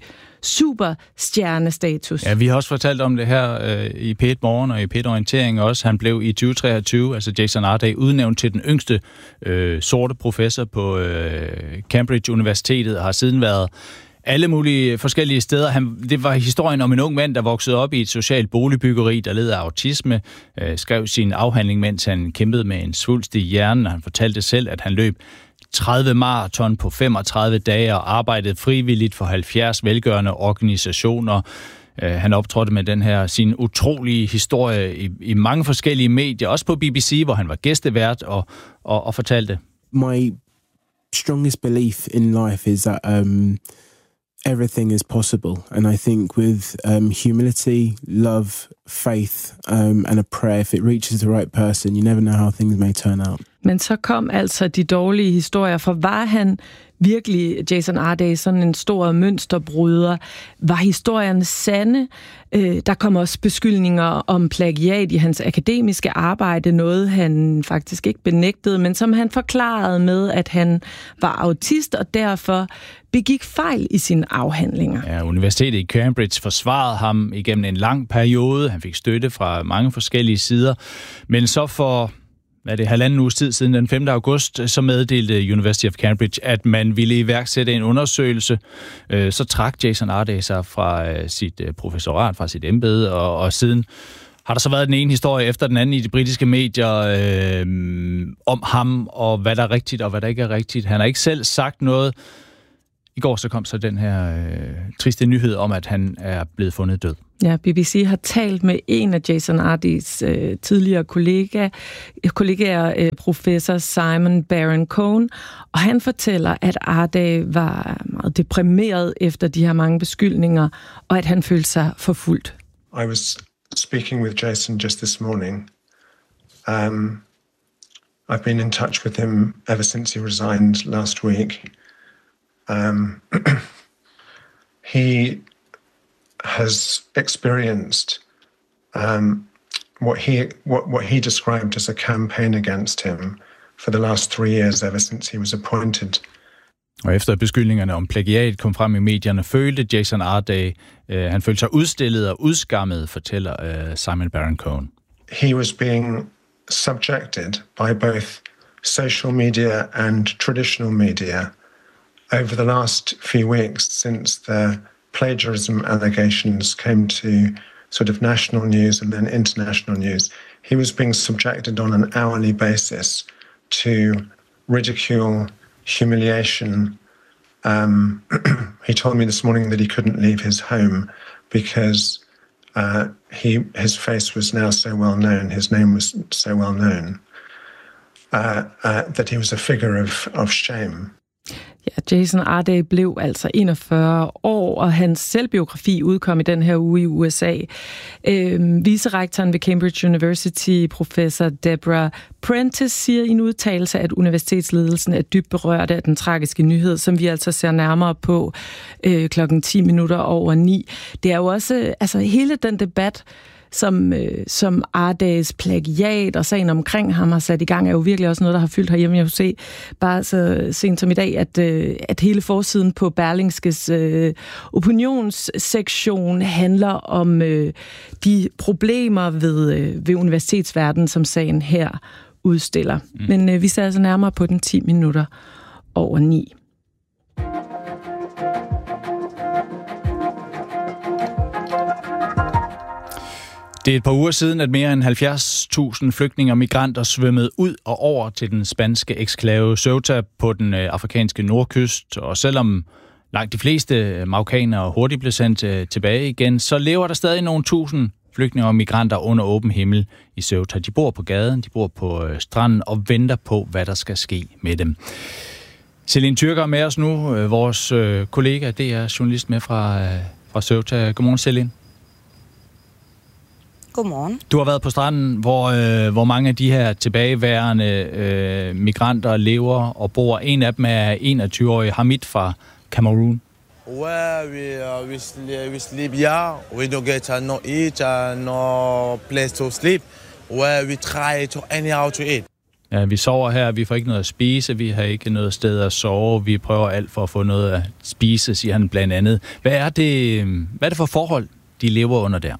superstjernestatus. Ja, vi har også fortalt om det her øh, i P et Morgen og i P et Orientering også. Han blev i tyve treogtyve, altså Jason Arday, udnævnt til den yngste øh, sorte professor på øh, Cambridge Universitetet, og har siden været alle mulige forskellige steder. Han, det var historien om en ung mand, der voksede op i et socialt boligbyggeri, der led af autisme, øh, skrev sin afhandling, mens han kæmpede med en svulst i hjernen, og han fortalte selv, at han løb tredive maraton på femogtredive dage og arbejdede frivilligt for halvfjerds velgørende organisationer. Han optrådte med den her sin utrolige historie i, i mange forskellige medier, også på B B C, hvor han var gæstevært og, og, og fortalte. My strongest belief in life is that um, everything is possible, and I think with um, humility, love, faith um, and a prayer, if it reaches the right person, you never know how things may turn out. Men så kom altså de dårlige historier, for var han virkelig, Jason Arday, sådan en stor mønsterbryder? Var historierne sande? Der kom også beskyldninger om plagiat i hans akademiske arbejde, noget han faktisk ikke benægtede, men som han forklarede med, at han var autist og derfor begik fejl i sine afhandlinger. Ja, Universitetet i Cambridge forsvarede ham igennem en lang periode. Han fik støtte fra mange forskellige sider, men så for hvad er det, halvanden uges tid siden, den femte august, så meddelte University of Cambridge, at man ville iværksætte en undersøgelse. Så trak Jason Arday sig fra sit professorat, fra sit embede, og, og siden har der så været den ene historie efter den anden i de britiske medier øh, om ham, og hvad der er rigtigt, og hvad der ikke er rigtigt. Han har ikke selv sagt noget. I går så kom så den her øh, triste nyhed om, at han er blevet fundet død. Ja, B B C har talt med en af Jason Ardays øh, tidligere kollega, kollegaer, øh, professor Simon Baron-Cohen, og han fortæller, at Arday var meget deprimeret efter de her mange beskyldninger, og at han følte sig forfulgt. I was speaking with Jason just this morning. Um, I've been in touch with him ever since he resigned last week. Um, he has experienced um, what he what, what he described as a campaign against him for the last three years, ever since he was appointed. Og efter beskyldningerne om plagiat kom frem i medierne, følte Jason Arday, øh, han følte sig udstillet og udskammet, fortæller øh, Simon Baron-Cohen. He was being subjected by both social media and traditional media over the last few weeks since the plagiarism allegations came to sort of national news and then international news. He was being subjected on an hourly basis to ridicule, humiliation. Um, he told me this morning that he couldn't leave his home because uh, he his face was now so well known, his name was so well known, uh, uh, that he was a figure of, of shame. Ja, Jason Arday blev altså enogfyrre år, og hans selvbiografi udkom i den her uge i U S A. Øhm, vicerektoren ved Cambridge University, professor Deborah Prentice, siger i en udtalelse, at universitetsledelsen er dybt berørt af den tragiske nyhed, som vi altså ser nærmere på øh, klokken ti minutter over ni. Det er jo også, altså hele den debat, som, øh, som Ardays plagiat og sagen omkring ham har sat i gang, er jo virkelig også noget, der har fyldt herhjemme. Jeg kunne se bare så sent som i dag, at, øh, at hele forsiden på Berlingskes øh, opinionssektion handler om øh, de problemer ved, øh, ved universitetsverdenen, som sagen her udstiller. Mm. Men øh, vi ser altså nærmere på den ti minutter over ni. Det er et par uger siden, at mere end halvfjerds tusind flygtninge og migranter svømmede ud og over til den spanske eksklave Ceuta på den afrikanske nordkyst. Og selvom langt de fleste marokkanere hurtigt blev sendt tilbage igen, så lever der stadig nogle tusind flygtninge og migranter under åben himmel i Ceuta. De bor på gaden, de bor på stranden og venter på, hvad der skal ske med dem. Celine Tyrker er med os nu, vores kollega, det er journalist med fra, fra Ceuta. Godmorgen, Celine. Godmorgen. Du har været på stranden, hvor, øh, hvor mange af de her tilbageværende øh, migranter lever og bor. En af dem er enogtyve-årig Hamid fra Cameroon. Well, we, uh, we, sleep, we sleep here. We don't get uh, no eat, uh, no place to sleep. Well, we try to anyhow to eat. Ja, vi sover her, vi får ikke noget at spise, vi har ikke noget sted at sove, vi prøver alt for at få noget at spise, siger han blandt andet. Hvad er det, hvad er det for forhold, de lever under der?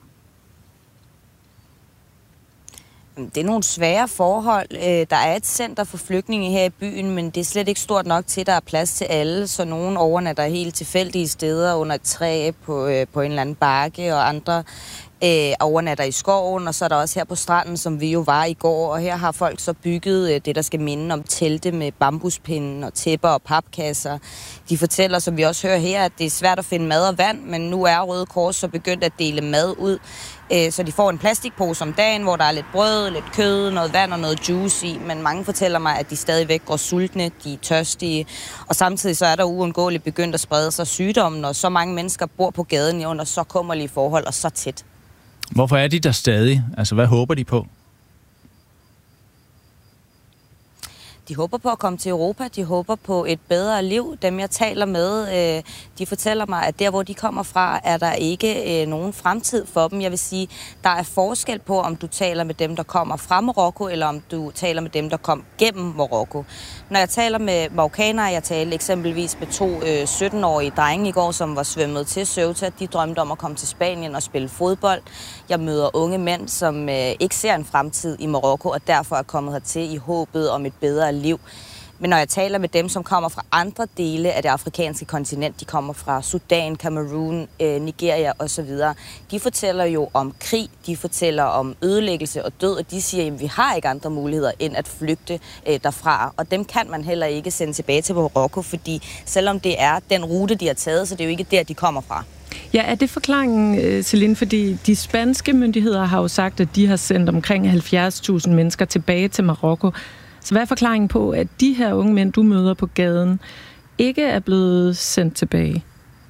Det er nogle svære forhold. Der er et center for flygtninge her i byen, men det er slet ikke stort nok til, at der er plads til alle, så nogen overnatter helt tilfældige steder under et træ på, på en eller anden bakke, og andre øh, overnatter i skoven, og så er der også her på stranden, som vi jo var i går, og her har folk så bygget øh, det, der skal minde om telte med bambuspinden og tæpper og papkasser. De fortæller, som vi også hører her, at det er svært at finde mad og vand, men nu er Røde Kors så begyndt at dele mad ud, øh, så de får en plastikpose om dagen, hvor der er lidt brød, lidt kød, noget vand og noget juice i, men mange fortæller mig, at de stadigvæk går sultne, de er tørstige, og samtidig så er der uundgåeligt begyndt at sprede sig sygdommen, og så mange mennesker bor på gaden under så kummerlige forhold og så tæt. Hvorfor er de der stadig? Altså, hvad håber de på? De håber på at komme til Europa, de håber på et bedre liv. Dem, jeg taler med, øh, de fortæller mig, at der, hvor de kommer fra, er der ikke øh, nogen fremtid for dem. Jeg vil sige, der er forskel på, om du taler med dem, der kommer fra Marokko, eller om du taler med dem, der kom gennem Marokko. Når jeg taler med marokkanere, jeg talte eksempelvis med to øh, sytten-årige drenge i går, som var svømmet til Ceuta. De drømte om at komme til Spanien og spille fodbold. Jeg møder unge mænd, som øh, ikke ser en fremtid i Marokko, og derfor er kommet hertil i håbet om et bedre liv. Men når jeg taler med dem, som kommer fra andre dele af det afrikanske kontinent, de kommer fra Sudan, Cameroon, øh, Nigeria osv., de fortæller jo om krig, de fortæller om ødelæggelse og død, og de siger, at vi har ikke andre muligheder end at flygte øh, derfra. Og dem kan man heller ikke sende tilbage til Marokko, fordi selvom det er den rute, de har taget, så det er jo ikke der, de kommer fra. Ja, er det forklaringen, Celine? Fordi de spanske myndigheder har jo sagt, at de har sendt omkring halvfjerds tusind mennesker tilbage til Marokko. Så hvad er forklaringen på, at de her unge mænd, du møder på gaden, ikke er blevet sendt tilbage?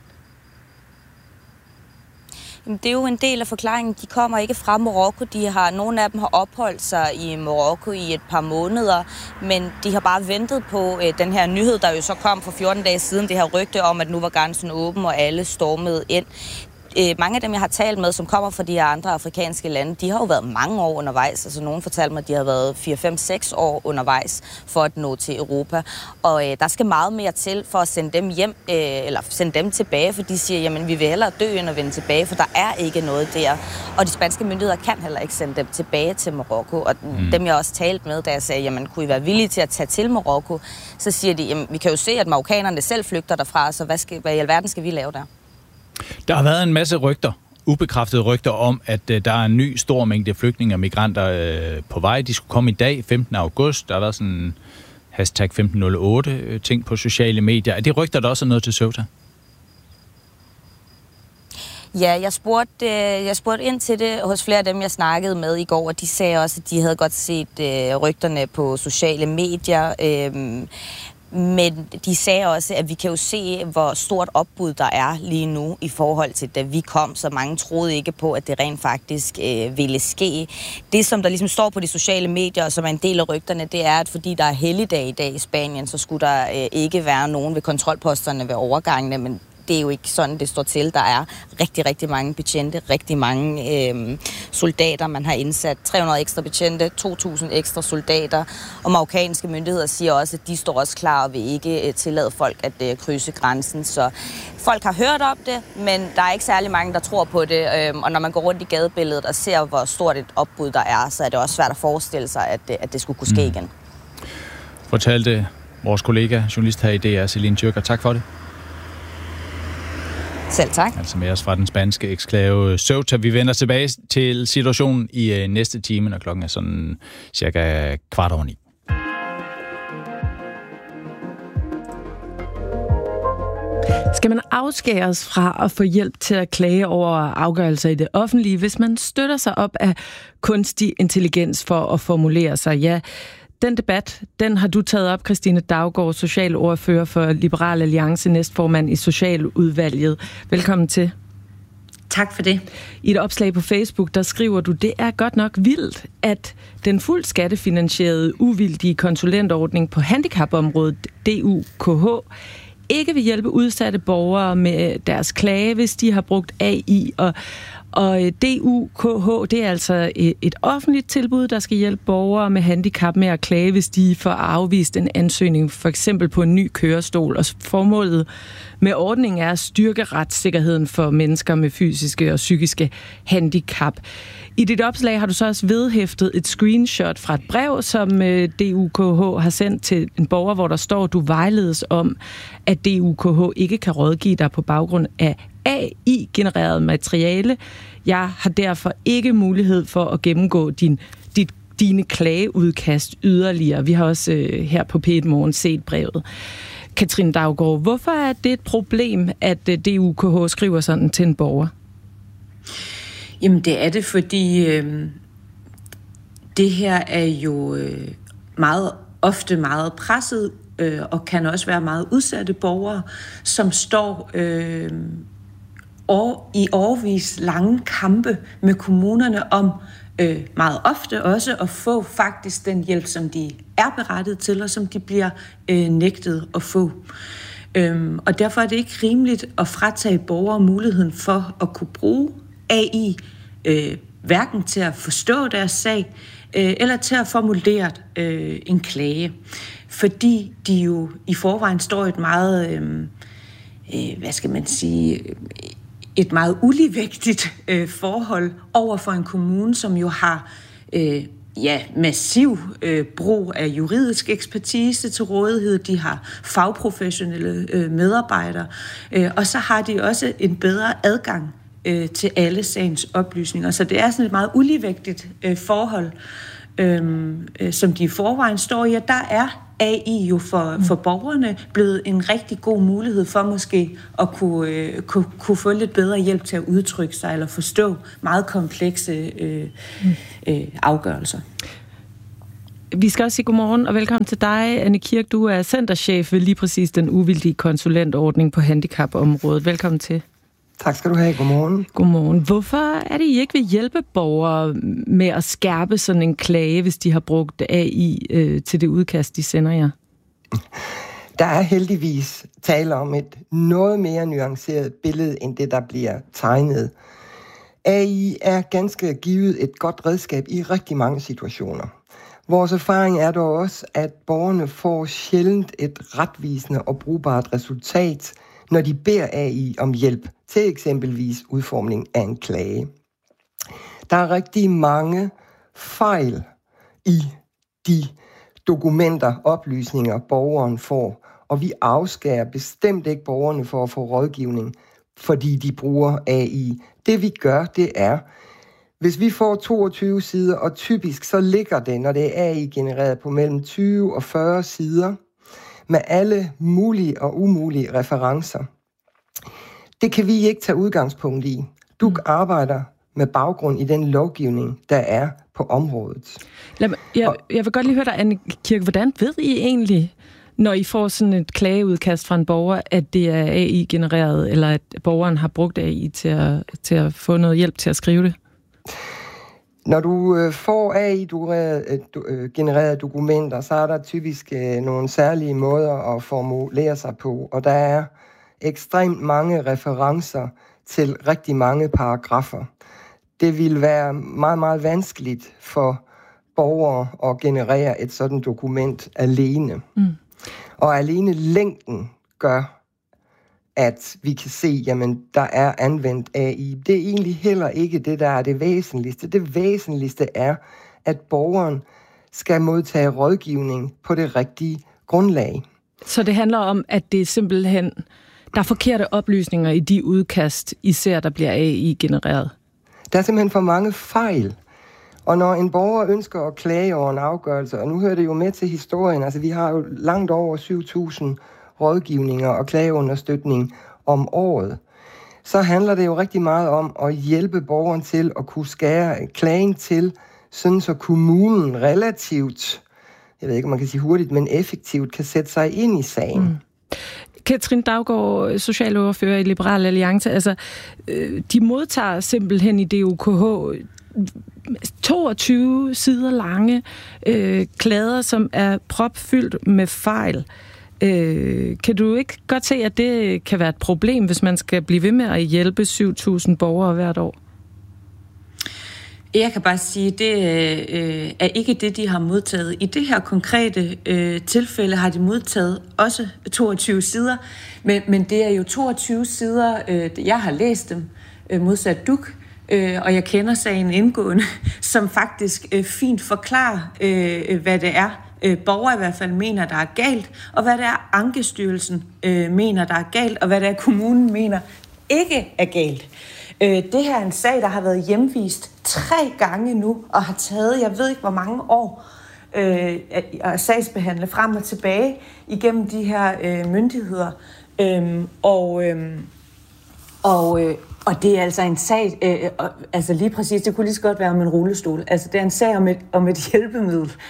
Jamen, det er jo en del af forklaringen. De kommer ikke fra Marokko. De har, nogle af dem har opholdt sig i Marokko i et par måneder, men de har bare ventet på øh, den her nyhed, der jo så kom for fjorten dage siden. Det her rygte om, at nu var grænsen åben, og alle stormede ind. Øh, mange af dem, jeg har talt med, som kommer fra de her andre afrikanske lande, de har jo været mange år undervejs. Altså nogen fortalte mig, at de har været fire, fem, seks år undervejs for at nå til Europa. Og øh, der skal meget mere til for at sende dem hjem, øh, eller sende dem tilbage, for de siger, jamen vi vil hellere dø end at vende tilbage, for der er ikke noget der. Og de spanske myndigheder kan heller ikke sende dem tilbage til Marokko. Og mm. dem, jeg også talte med, da jeg sagde, jamen kunne I være villige til at tage til Marokko, så siger de, jamen vi kan jo se, at marokkanerne selv flygter derfra, så hvad, skal, hvad i alverden skal vi lave der? Der har været en masse rygter, ubekræftede rygter om, at øh, der er en ny stor mængde flygtninge og migranter øh, på vej. De skulle komme i dag, femtende august. Der har været sådan en hashtag femten nul otte øh, ting på sociale medier. Er det rygter, der også er noget til Ceuta? Ja, jeg spurgte, øh, jeg spurgte ind til det hos flere af dem, jeg snakkede med i går, og de sagde også, at de havde godt set øh, rygterne på sociale medier. Øh, Men de sagde også, at vi kan jo se, hvor stort opbud der er lige nu i forhold til, da vi kom, så mange troede ikke på, at det rent faktisk øh, ville ske. Det, som der ligesom står på de sociale medier, og som er en del af rygterne, det er, at fordi der er helligdag i dag i Spanien, så skulle der øh, ikke være nogen ved kontrolposterne ved overgangene, men det er jo ikke sådan, det står til. Der er rigtig, rigtig mange betjente, rigtig mange øh, soldater, man har indsat. tre hundrede ekstra betjente, to tusind ekstra soldater. Og marokkanske myndigheder siger også, at de står også klar og vil ikke øh, tillade folk at øh, krydse grænsen. Så folk har hørt om det, men der er ikke særlig mange, der tror på det. Øh, og når man går rundt i gadebilledet og ser, hvor stort et opbud der er, så er det også svært at forestille sig, at, at det skulle kunne ske igen. Fortalte vores kollega, journalist her i D R, Celine Tjørker. Tak for det. Selv tak. Altså med os fra den spanske eksklave Ceuta. Vi vender tilbage til situationen i øh, næste time, når klokken er sådan cirka kvart over ni. Skal man afskæres fra at få hjælp til at klage over afgørelser i det offentlige, hvis man støtter sig op af kunstig intelligens for at formulere sig? Ja, den debat, den har du taget op, Christine Daugaard, socialordfører for Liberal Alliance, næstformand i Socialudvalget. Velkommen til. Tak for det. I et opslag på Facebook, der skriver du, det er godt nok vildt, at den fuldt skattefinansierede, uvildige konsulentordning på handicapområdet D U K H ikke vil hjælpe udsatte borgere med deres klage, hvis de har brugt A I. Og, og D U K H, det er altså et offentligt tilbud, der skal hjælpe borgere med handicap med at klage, hvis de får afvist en ansøgning, for eksempel på en ny kørestol. Og formålet med ordningen er at styrke retssikkerheden for mennesker med fysiske og psykiske handicap. I dit opslag har du så også vedhæftet et screenshot fra et brev, som D U K H har sendt til en borger, hvor der står, at du vejledes om, at D U K H ikke kan rådgive dig på baggrund af A I-genereret materiale. Jeg har derfor ikke mulighed for at gennemgå din, dit, dine klageudkast yderligere. Vi har også øh, her på P et Morgen set brevet. Katrine Daugaard, hvorfor er det et problem, at D U K H skriver sådan til en borger? Jamen det er det, fordi øh, det her er jo øh, meget ofte meget presset øh, og kan også være meget udsatte borgere, som står øh, år, i årevis lange kampe med kommunerne om øh, meget ofte også at få faktisk den hjælp, som de er berettiget til, og som de bliver øh, nægtet at få. Øhm, og derfor er det ikke rimeligt at fratage borgere muligheden for at kunne bruge A I, øh, hverken til at forstå deres sag, øh, eller til at formulere øh, en klage. Fordi de jo i forvejen står et meget, øh, øh, hvad skal man sige, et meget uligevægtigt øh, forhold over for en kommune, som jo har øh, ja, massiv øh, brug af juridisk ekspertise til rådighed. De har fagprofessionelle øh, medarbejdere, øh, og så har de også en bedre adgang øh, til alle sagens oplysninger. Så det er sådan et meget uligevægtigt øh, forhold, øh, øh, som de i forvejen står i, og der er A I jo for, for borgerne blevet en rigtig god mulighed for måske at kunne, øh, kunne, kunne få lidt bedre hjælp til at udtrykke sig eller forstå meget komplekse øh, øh, afgørelser. Vi skal også sige godmorgen og velkommen til dig, Anne Kirk. Du er centerchef ved lige præcis den uvildige konsulentordning på handicapområdet. Velkommen til. Tak skal du have. Godmorgen. Godmorgen. Hvorfor er det, I ikke vil hjælpe borgere med at skærpe sådan en klage, hvis de har brugt A I øh, til det udkast, de sender jer? Der er heldigvis tale om et noget mere nuanceret billede, end det, der bliver tegnet. A I er ganske givet et godt redskab i rigtig mange situationer. Vores erfaring er dog også, at borgerne får sjældent et retvisende og brugbart resultat, når de beder A I om hjælp til eksempelvis udformning af en klage. Der er rigtig mange fejl i de dokumenter, oplysninger, borgeren får, og vi afskærer bestemt ikke borgerne for at få rådgivning, fordi de bruger A I. Det vi gør, det er, hvis vi får toogtyve sider, og typisk så ligger det, når det er A I-genereret, på mellem tyve og fyrre sider, med alle mulige og umulige referencer. Det kan vi ikke tage udgangspunkt i. Du mm. arbejder med baggrund i den lovgivning, der er på området. Lad mig, jeg, jeg vil godt lige høre dig, Anne Kirk. Hvordan ved I egentlig, når I får sådan et klageudkast fra en borger, at det er A I-genereret, eller at borgeren har brugt A I til at, til at få noget hjælp til at skrive det? Når du øh, får A I-genererede dokumenter, så er der typisk øh, nogle særlige måder at formulere sig på, og der er ekstremt mange referencer til rigtig mange paragrafer. Det vil være meget, meget vanskeligt for borgere at generere et sådan dokument alene. Mm. Og alene længden gør, at vi kan se, jamen, der er anvendt A I. Det er egentlig heller ikke det, der er det væsentligste. Det væsentligste er, at borgeren skal modtage rådgivning på det rigtige grundlag. Så det handler om, at det er simpelthen, der er forkerte oplysninger i de udkast, især der bliver A I-genereret? Der er simpelthen for mange fejl. Og når en borger ønsker at klage over en afgørelse, og nu hører det jo med til historien, altså vi har jo langt over syv tusind rådgivninger og klageunderstøtning om året, så handler det jo rigtig meget om at hjælpe borgeren til at kunne skære klagen til, sådan så kommunen relativt, jeg ved ikke, om man kan sige hurtigt, men effektivt kan sætte sig ind i sagen. Mm. Katrin Daugaard, socialordfører i Liberal Alliance, altså, øh, de modtager simpelthen i D O K H toogtyve sider lange øh, klader, som er propfyldt med fejl. Øh, kan du ikke godt se, at det kan være et problem, hvis man skal blive ved med at hjælpe syv tusind borgere hvert år? Jeg kan bare sige, at det øh, er ikke det, de har modtaget. I det her konkrete øh, tilfælde har de modtaget også toogtyve sider, men, men det er jo toogtyve sider, øh, jeg har læst dem, øh, modsat Duk, øh, og jeg kender sagen indgående, som faktisk øh, fint forklarer, øh, hvad det er, øh, borgere i hvert fald mener, der er galt, og hvad det er, Ankestyrelsen øh, mener, der er galt, og hvad det er, kommunen mener ikke er galt. Det her er en sag, der har været hjemvist tre gange nu, og har taget, jeg ved ikke hvor mange år, øh, at sagsbehandle frem og tilbage igennem de her øh, myndigheder. Øhm, og, øh, og, øh, og det er altså en sag, øh, altså lige præcis, det kunne lige så godt være om en rullestol. Altså det er en sag om et, om et hjælpemiddel.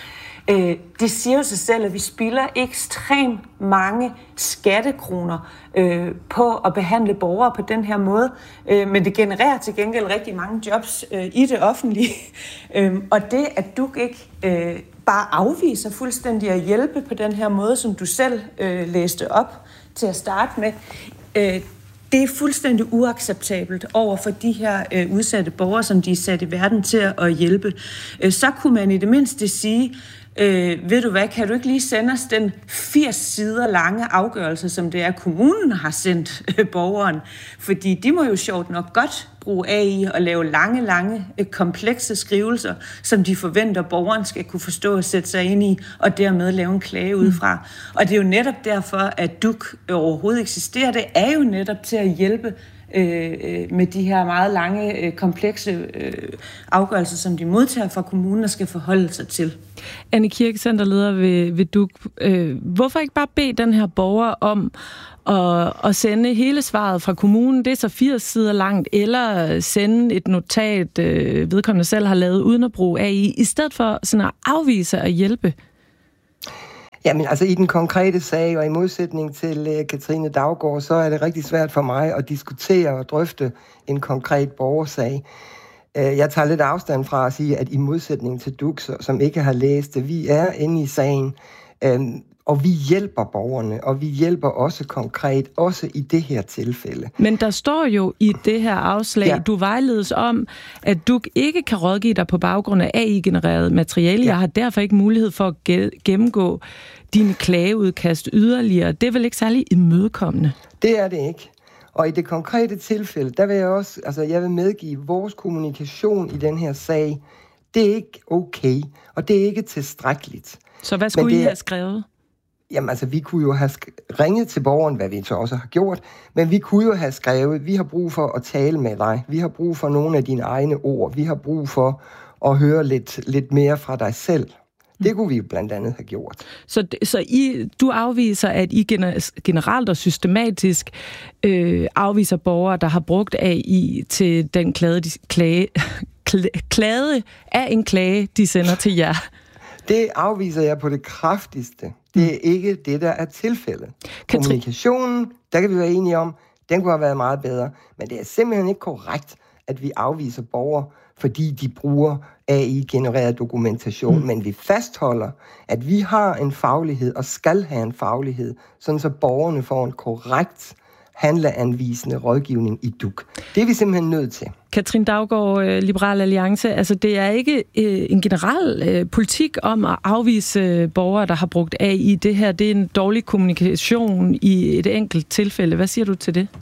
Øh, det siger jo sig selv, at vi spilder ekstremt mange skattekroner øh, på at behandle borgere på den her måde, øh, men det genererer til gengæld rigtig mange jobs øh, i det offentlige. øh, og det, at du ikke øh, bare afviser fuldstændig at hjælpe på den her måde, som du selv øh, læste op til at starte med, øh, det er fuldstændig uacceptabelt over for de her øh, udsatte borgere, som de er sat i verden til at hjælpe. Øh, så kunne man i det mindste sige, øh, ved du hvad, kan du ikke lige sende os den firs sider lange afgørelse, som det er, kommunen har sendt øh, borgeren? Fordi de må jo sjovt nok godt bruge A I og lave lange, lange, øh, komplekse skrivelser, som de forventer, borgeren skal kunne forstå og sætte sig ind i, og dermed lave en klage udefra. Mm. Og det er jo netop derfor, at D U C overhovedet eksisterer. Det er jo netop til at hjælpe øh, med de her meget lange, øh, komplekse øh, afgørelser, som de modtager fra kommunen og skal forholde sig til. Anne Kirk, centerleder ved, ved D U C. Øh, hvorfor ikke bare bede den her borger om at, at sende hele svaret fra kommunen, det er så firs sider langt, eller sende et notat, øh, vedkommende selv har lavet, uden at bruge A I, i stedet for sådan at afvise og hjælpe? Jamen altså i den konkrete sag, og i modsætning til uh, Katrine Daugaard, så er det rigtig svært for mig at diskutere og drøfte en konkret borgersag. Uh, jeg tager lidt afstand fra at sige, at i modsætning til D U C, som ikke har læst det, vi er inde i sagen, uh, og vi hjælper borgerne, og vi hjælper også konkret, også i det her tilfælde. Men der står jo i det her afslag, ja. Du vejledes om, at du ikke kan rådgive dig på baggrund af A I-genereret materiale. Ja. Jeg har derfor ikke mulighed for at gennemgå dine klageudkast yderligere. Det er vel ikke særlig imødekommende? Det er det ikke. Og i det konkrete tilfælde, der vil jeg også, altså jeg vil medgive, vores kommunikation i den her sag, det er ikke okay, og det er ikke tilstrækkeligt. Så hvad skulle I have skrevet? Jamen altså, vi kunne jo have ringet til borgeren, hvad vi så også har gjort, men vi kunne jo have skrevet, vi har brug for at tale med dig, vi har brug for nogle af dine egne ord, vi har brug for at høre lidt, lidt mere fra dig selv. Det kunne vi jo blandt andet have gjort. Så, så I, du afviser, at I generelt og systematisk øh, afviser borgere, der har brugt A I til den klage, klage, klage af en klage, de sender til jer? Det afviser jeg på det kraftigste. Det er ikke det, der er tilfældet. Kommunikationen, der kan vi være enige om, den kunne have været meget bedre. Men det er simpelthen ikke korrekt, at vi afviser borgere, fordi de bruger A I-genereret dokumentation. Mm. Men vi fastholder, at vi har en faglighed og skal have en faglighed, sådan så borgerne får en korrekt handleanvisende rådgivning i D U C. Det er vi simpelthen nødt til. Katrine Daugaard, Liberal Alliance, altså det er ikke øh, en generel øh, politik om at afvise øh, borgere, der har brugt A I. Det her, det er en dårlig kommunikation i et enkelt tilfælde. Hvad siger du til det?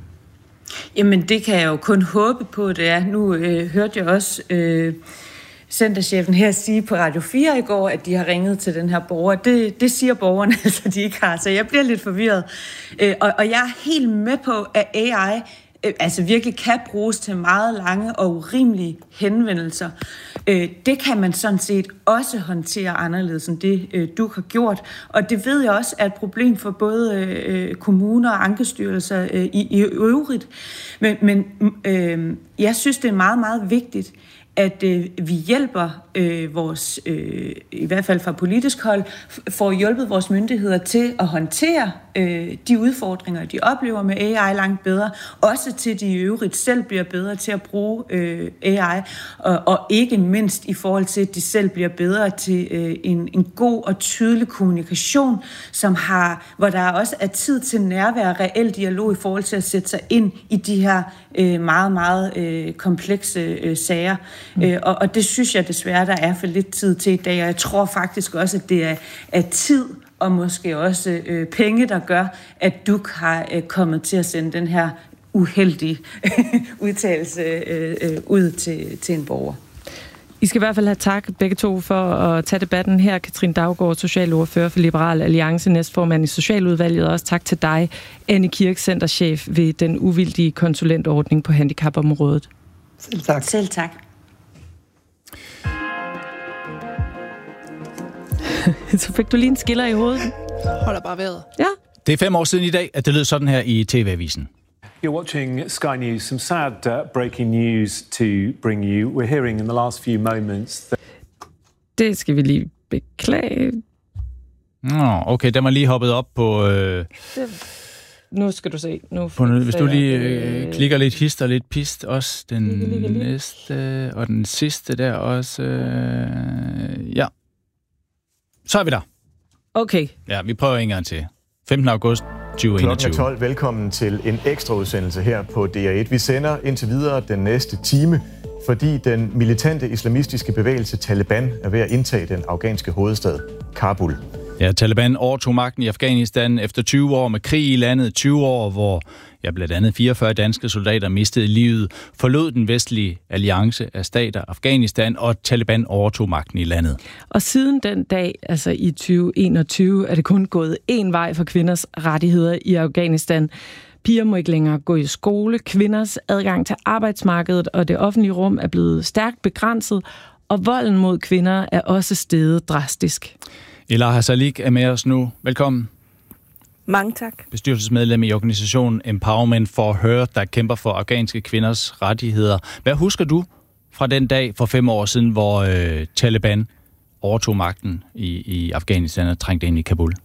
Jamen, det kan jeg jo kun håbe på, det er. Nu øh, hørte jeg også øh, centerchefen her sige på Radio fire i går, at de har ringet til den her borger. Det, det siger borgerne, altså de ikke har, så jeg bliver lidt forvirret. Øh, og, og jeg er helt med på, at A I øh, altså virkelig kan bruges til meget lange og urimelige henvendelser. Øh, det kan man sådan set også håndtere anderledes end det, øh, du har gjort. Og det ved jeg også er et problem for både øh, kommuner og ankestyrelser øh, i, i øvrigt. Men, men øh, jeg synes, det er meget, meget vigtigt, at øh, vi hjælper øh, vores, øh, i hvert fald fra politisk hold, får hjulpet vores myndigheder til at håndtere øh, de udfordringer, de oplever med A I langt bedre, også til de i øvrigt selv bliver bedre til at bruge øh, A I, og, og ikke mindst i forhold til, at de selv bliver bedre til øh, en, en god og tydelig kommunikation, som har, hvor der også er tid til nærvær og reel dialog i forhold til at sætte sig ind i de her øh, meget, meget øh, komplekse øh, sager. Mm. Øh, og, og det synes jeg desværre, der er for lidt tid til i dag, og jeg tror faktisk også, at det er, er tid og måske også øh, penge, der gør, at D U C har øh, kommet til at sende den her uheldige udtalelse øh, øh, ud til, til en borger. I skal i hvert fald have tak begge to for at tage debatten her. Katrine Daugaard, socialordfører for Liberal Alliance, næstformand i Socialudvalget, og også tak til dig, Anne Kirk, centerchef ved den uvildige konsulentordning på handicapområdet. Selv tak. Selv tak. Så fik du lige en skiller i hovedet. Holder bare vejret. Ja. Det er fem år siden i dag, at det lød sådan her i T V-avisen. You're watching Sky News. Some sad uh, breaking news to bring you. We're hearing in the last few moments that... Det skal vi lige beklage. Nå, okay, den var lige hoppet op på... Øh, det, nu skal du se. Nu på, hvis du lige øh, klikker lidt hist og lidt pist, også den lige, lige, lige. næste, og den sidste der også. Øh, ja. Så er vi der. Okay. Ja, vi prøver en gang til. femtende august tyve enogtyve. Klokken er tolv. Velkommen til en ekstra udsendelse her på D R et. Vi sender indtil videre den næste time, fordi den militante islamistiske bevægelse Taliban er ved at indtage den afghanske hovedstad Kabul. Ja, Taliban overtog magten i Afghanistan efter tyve år med krig i landet. tyve år, hvor ja, blandt andet fireogfyrre danske soldater mistede livet, forlod den vestlige alliance af stater Afghanistan, og Taliban overtog magten i landet. Og siden den dag, altså i tyve enogtyve, er det kun gået én vej for kvinders rettigheder i Afghanistan. Piger må ikke længere gå i skole, kvinders adgang til arbejdsmarkedet og det offentlige rum er blevet stærkt begrænset, og volden mod kvinder er også steget drastisk. Elaha Salik er med os nu. Velkommen. Mange tak. Bestyrelsesmedlem i organisationen Empowerment for Her, der kæmper for afghanske kvinders rettigheder. Hvad husker du fra den dag for fem år siden, hvor øh, Taliban overtog magten i, i Afghanistan og trængte ind i Kabul?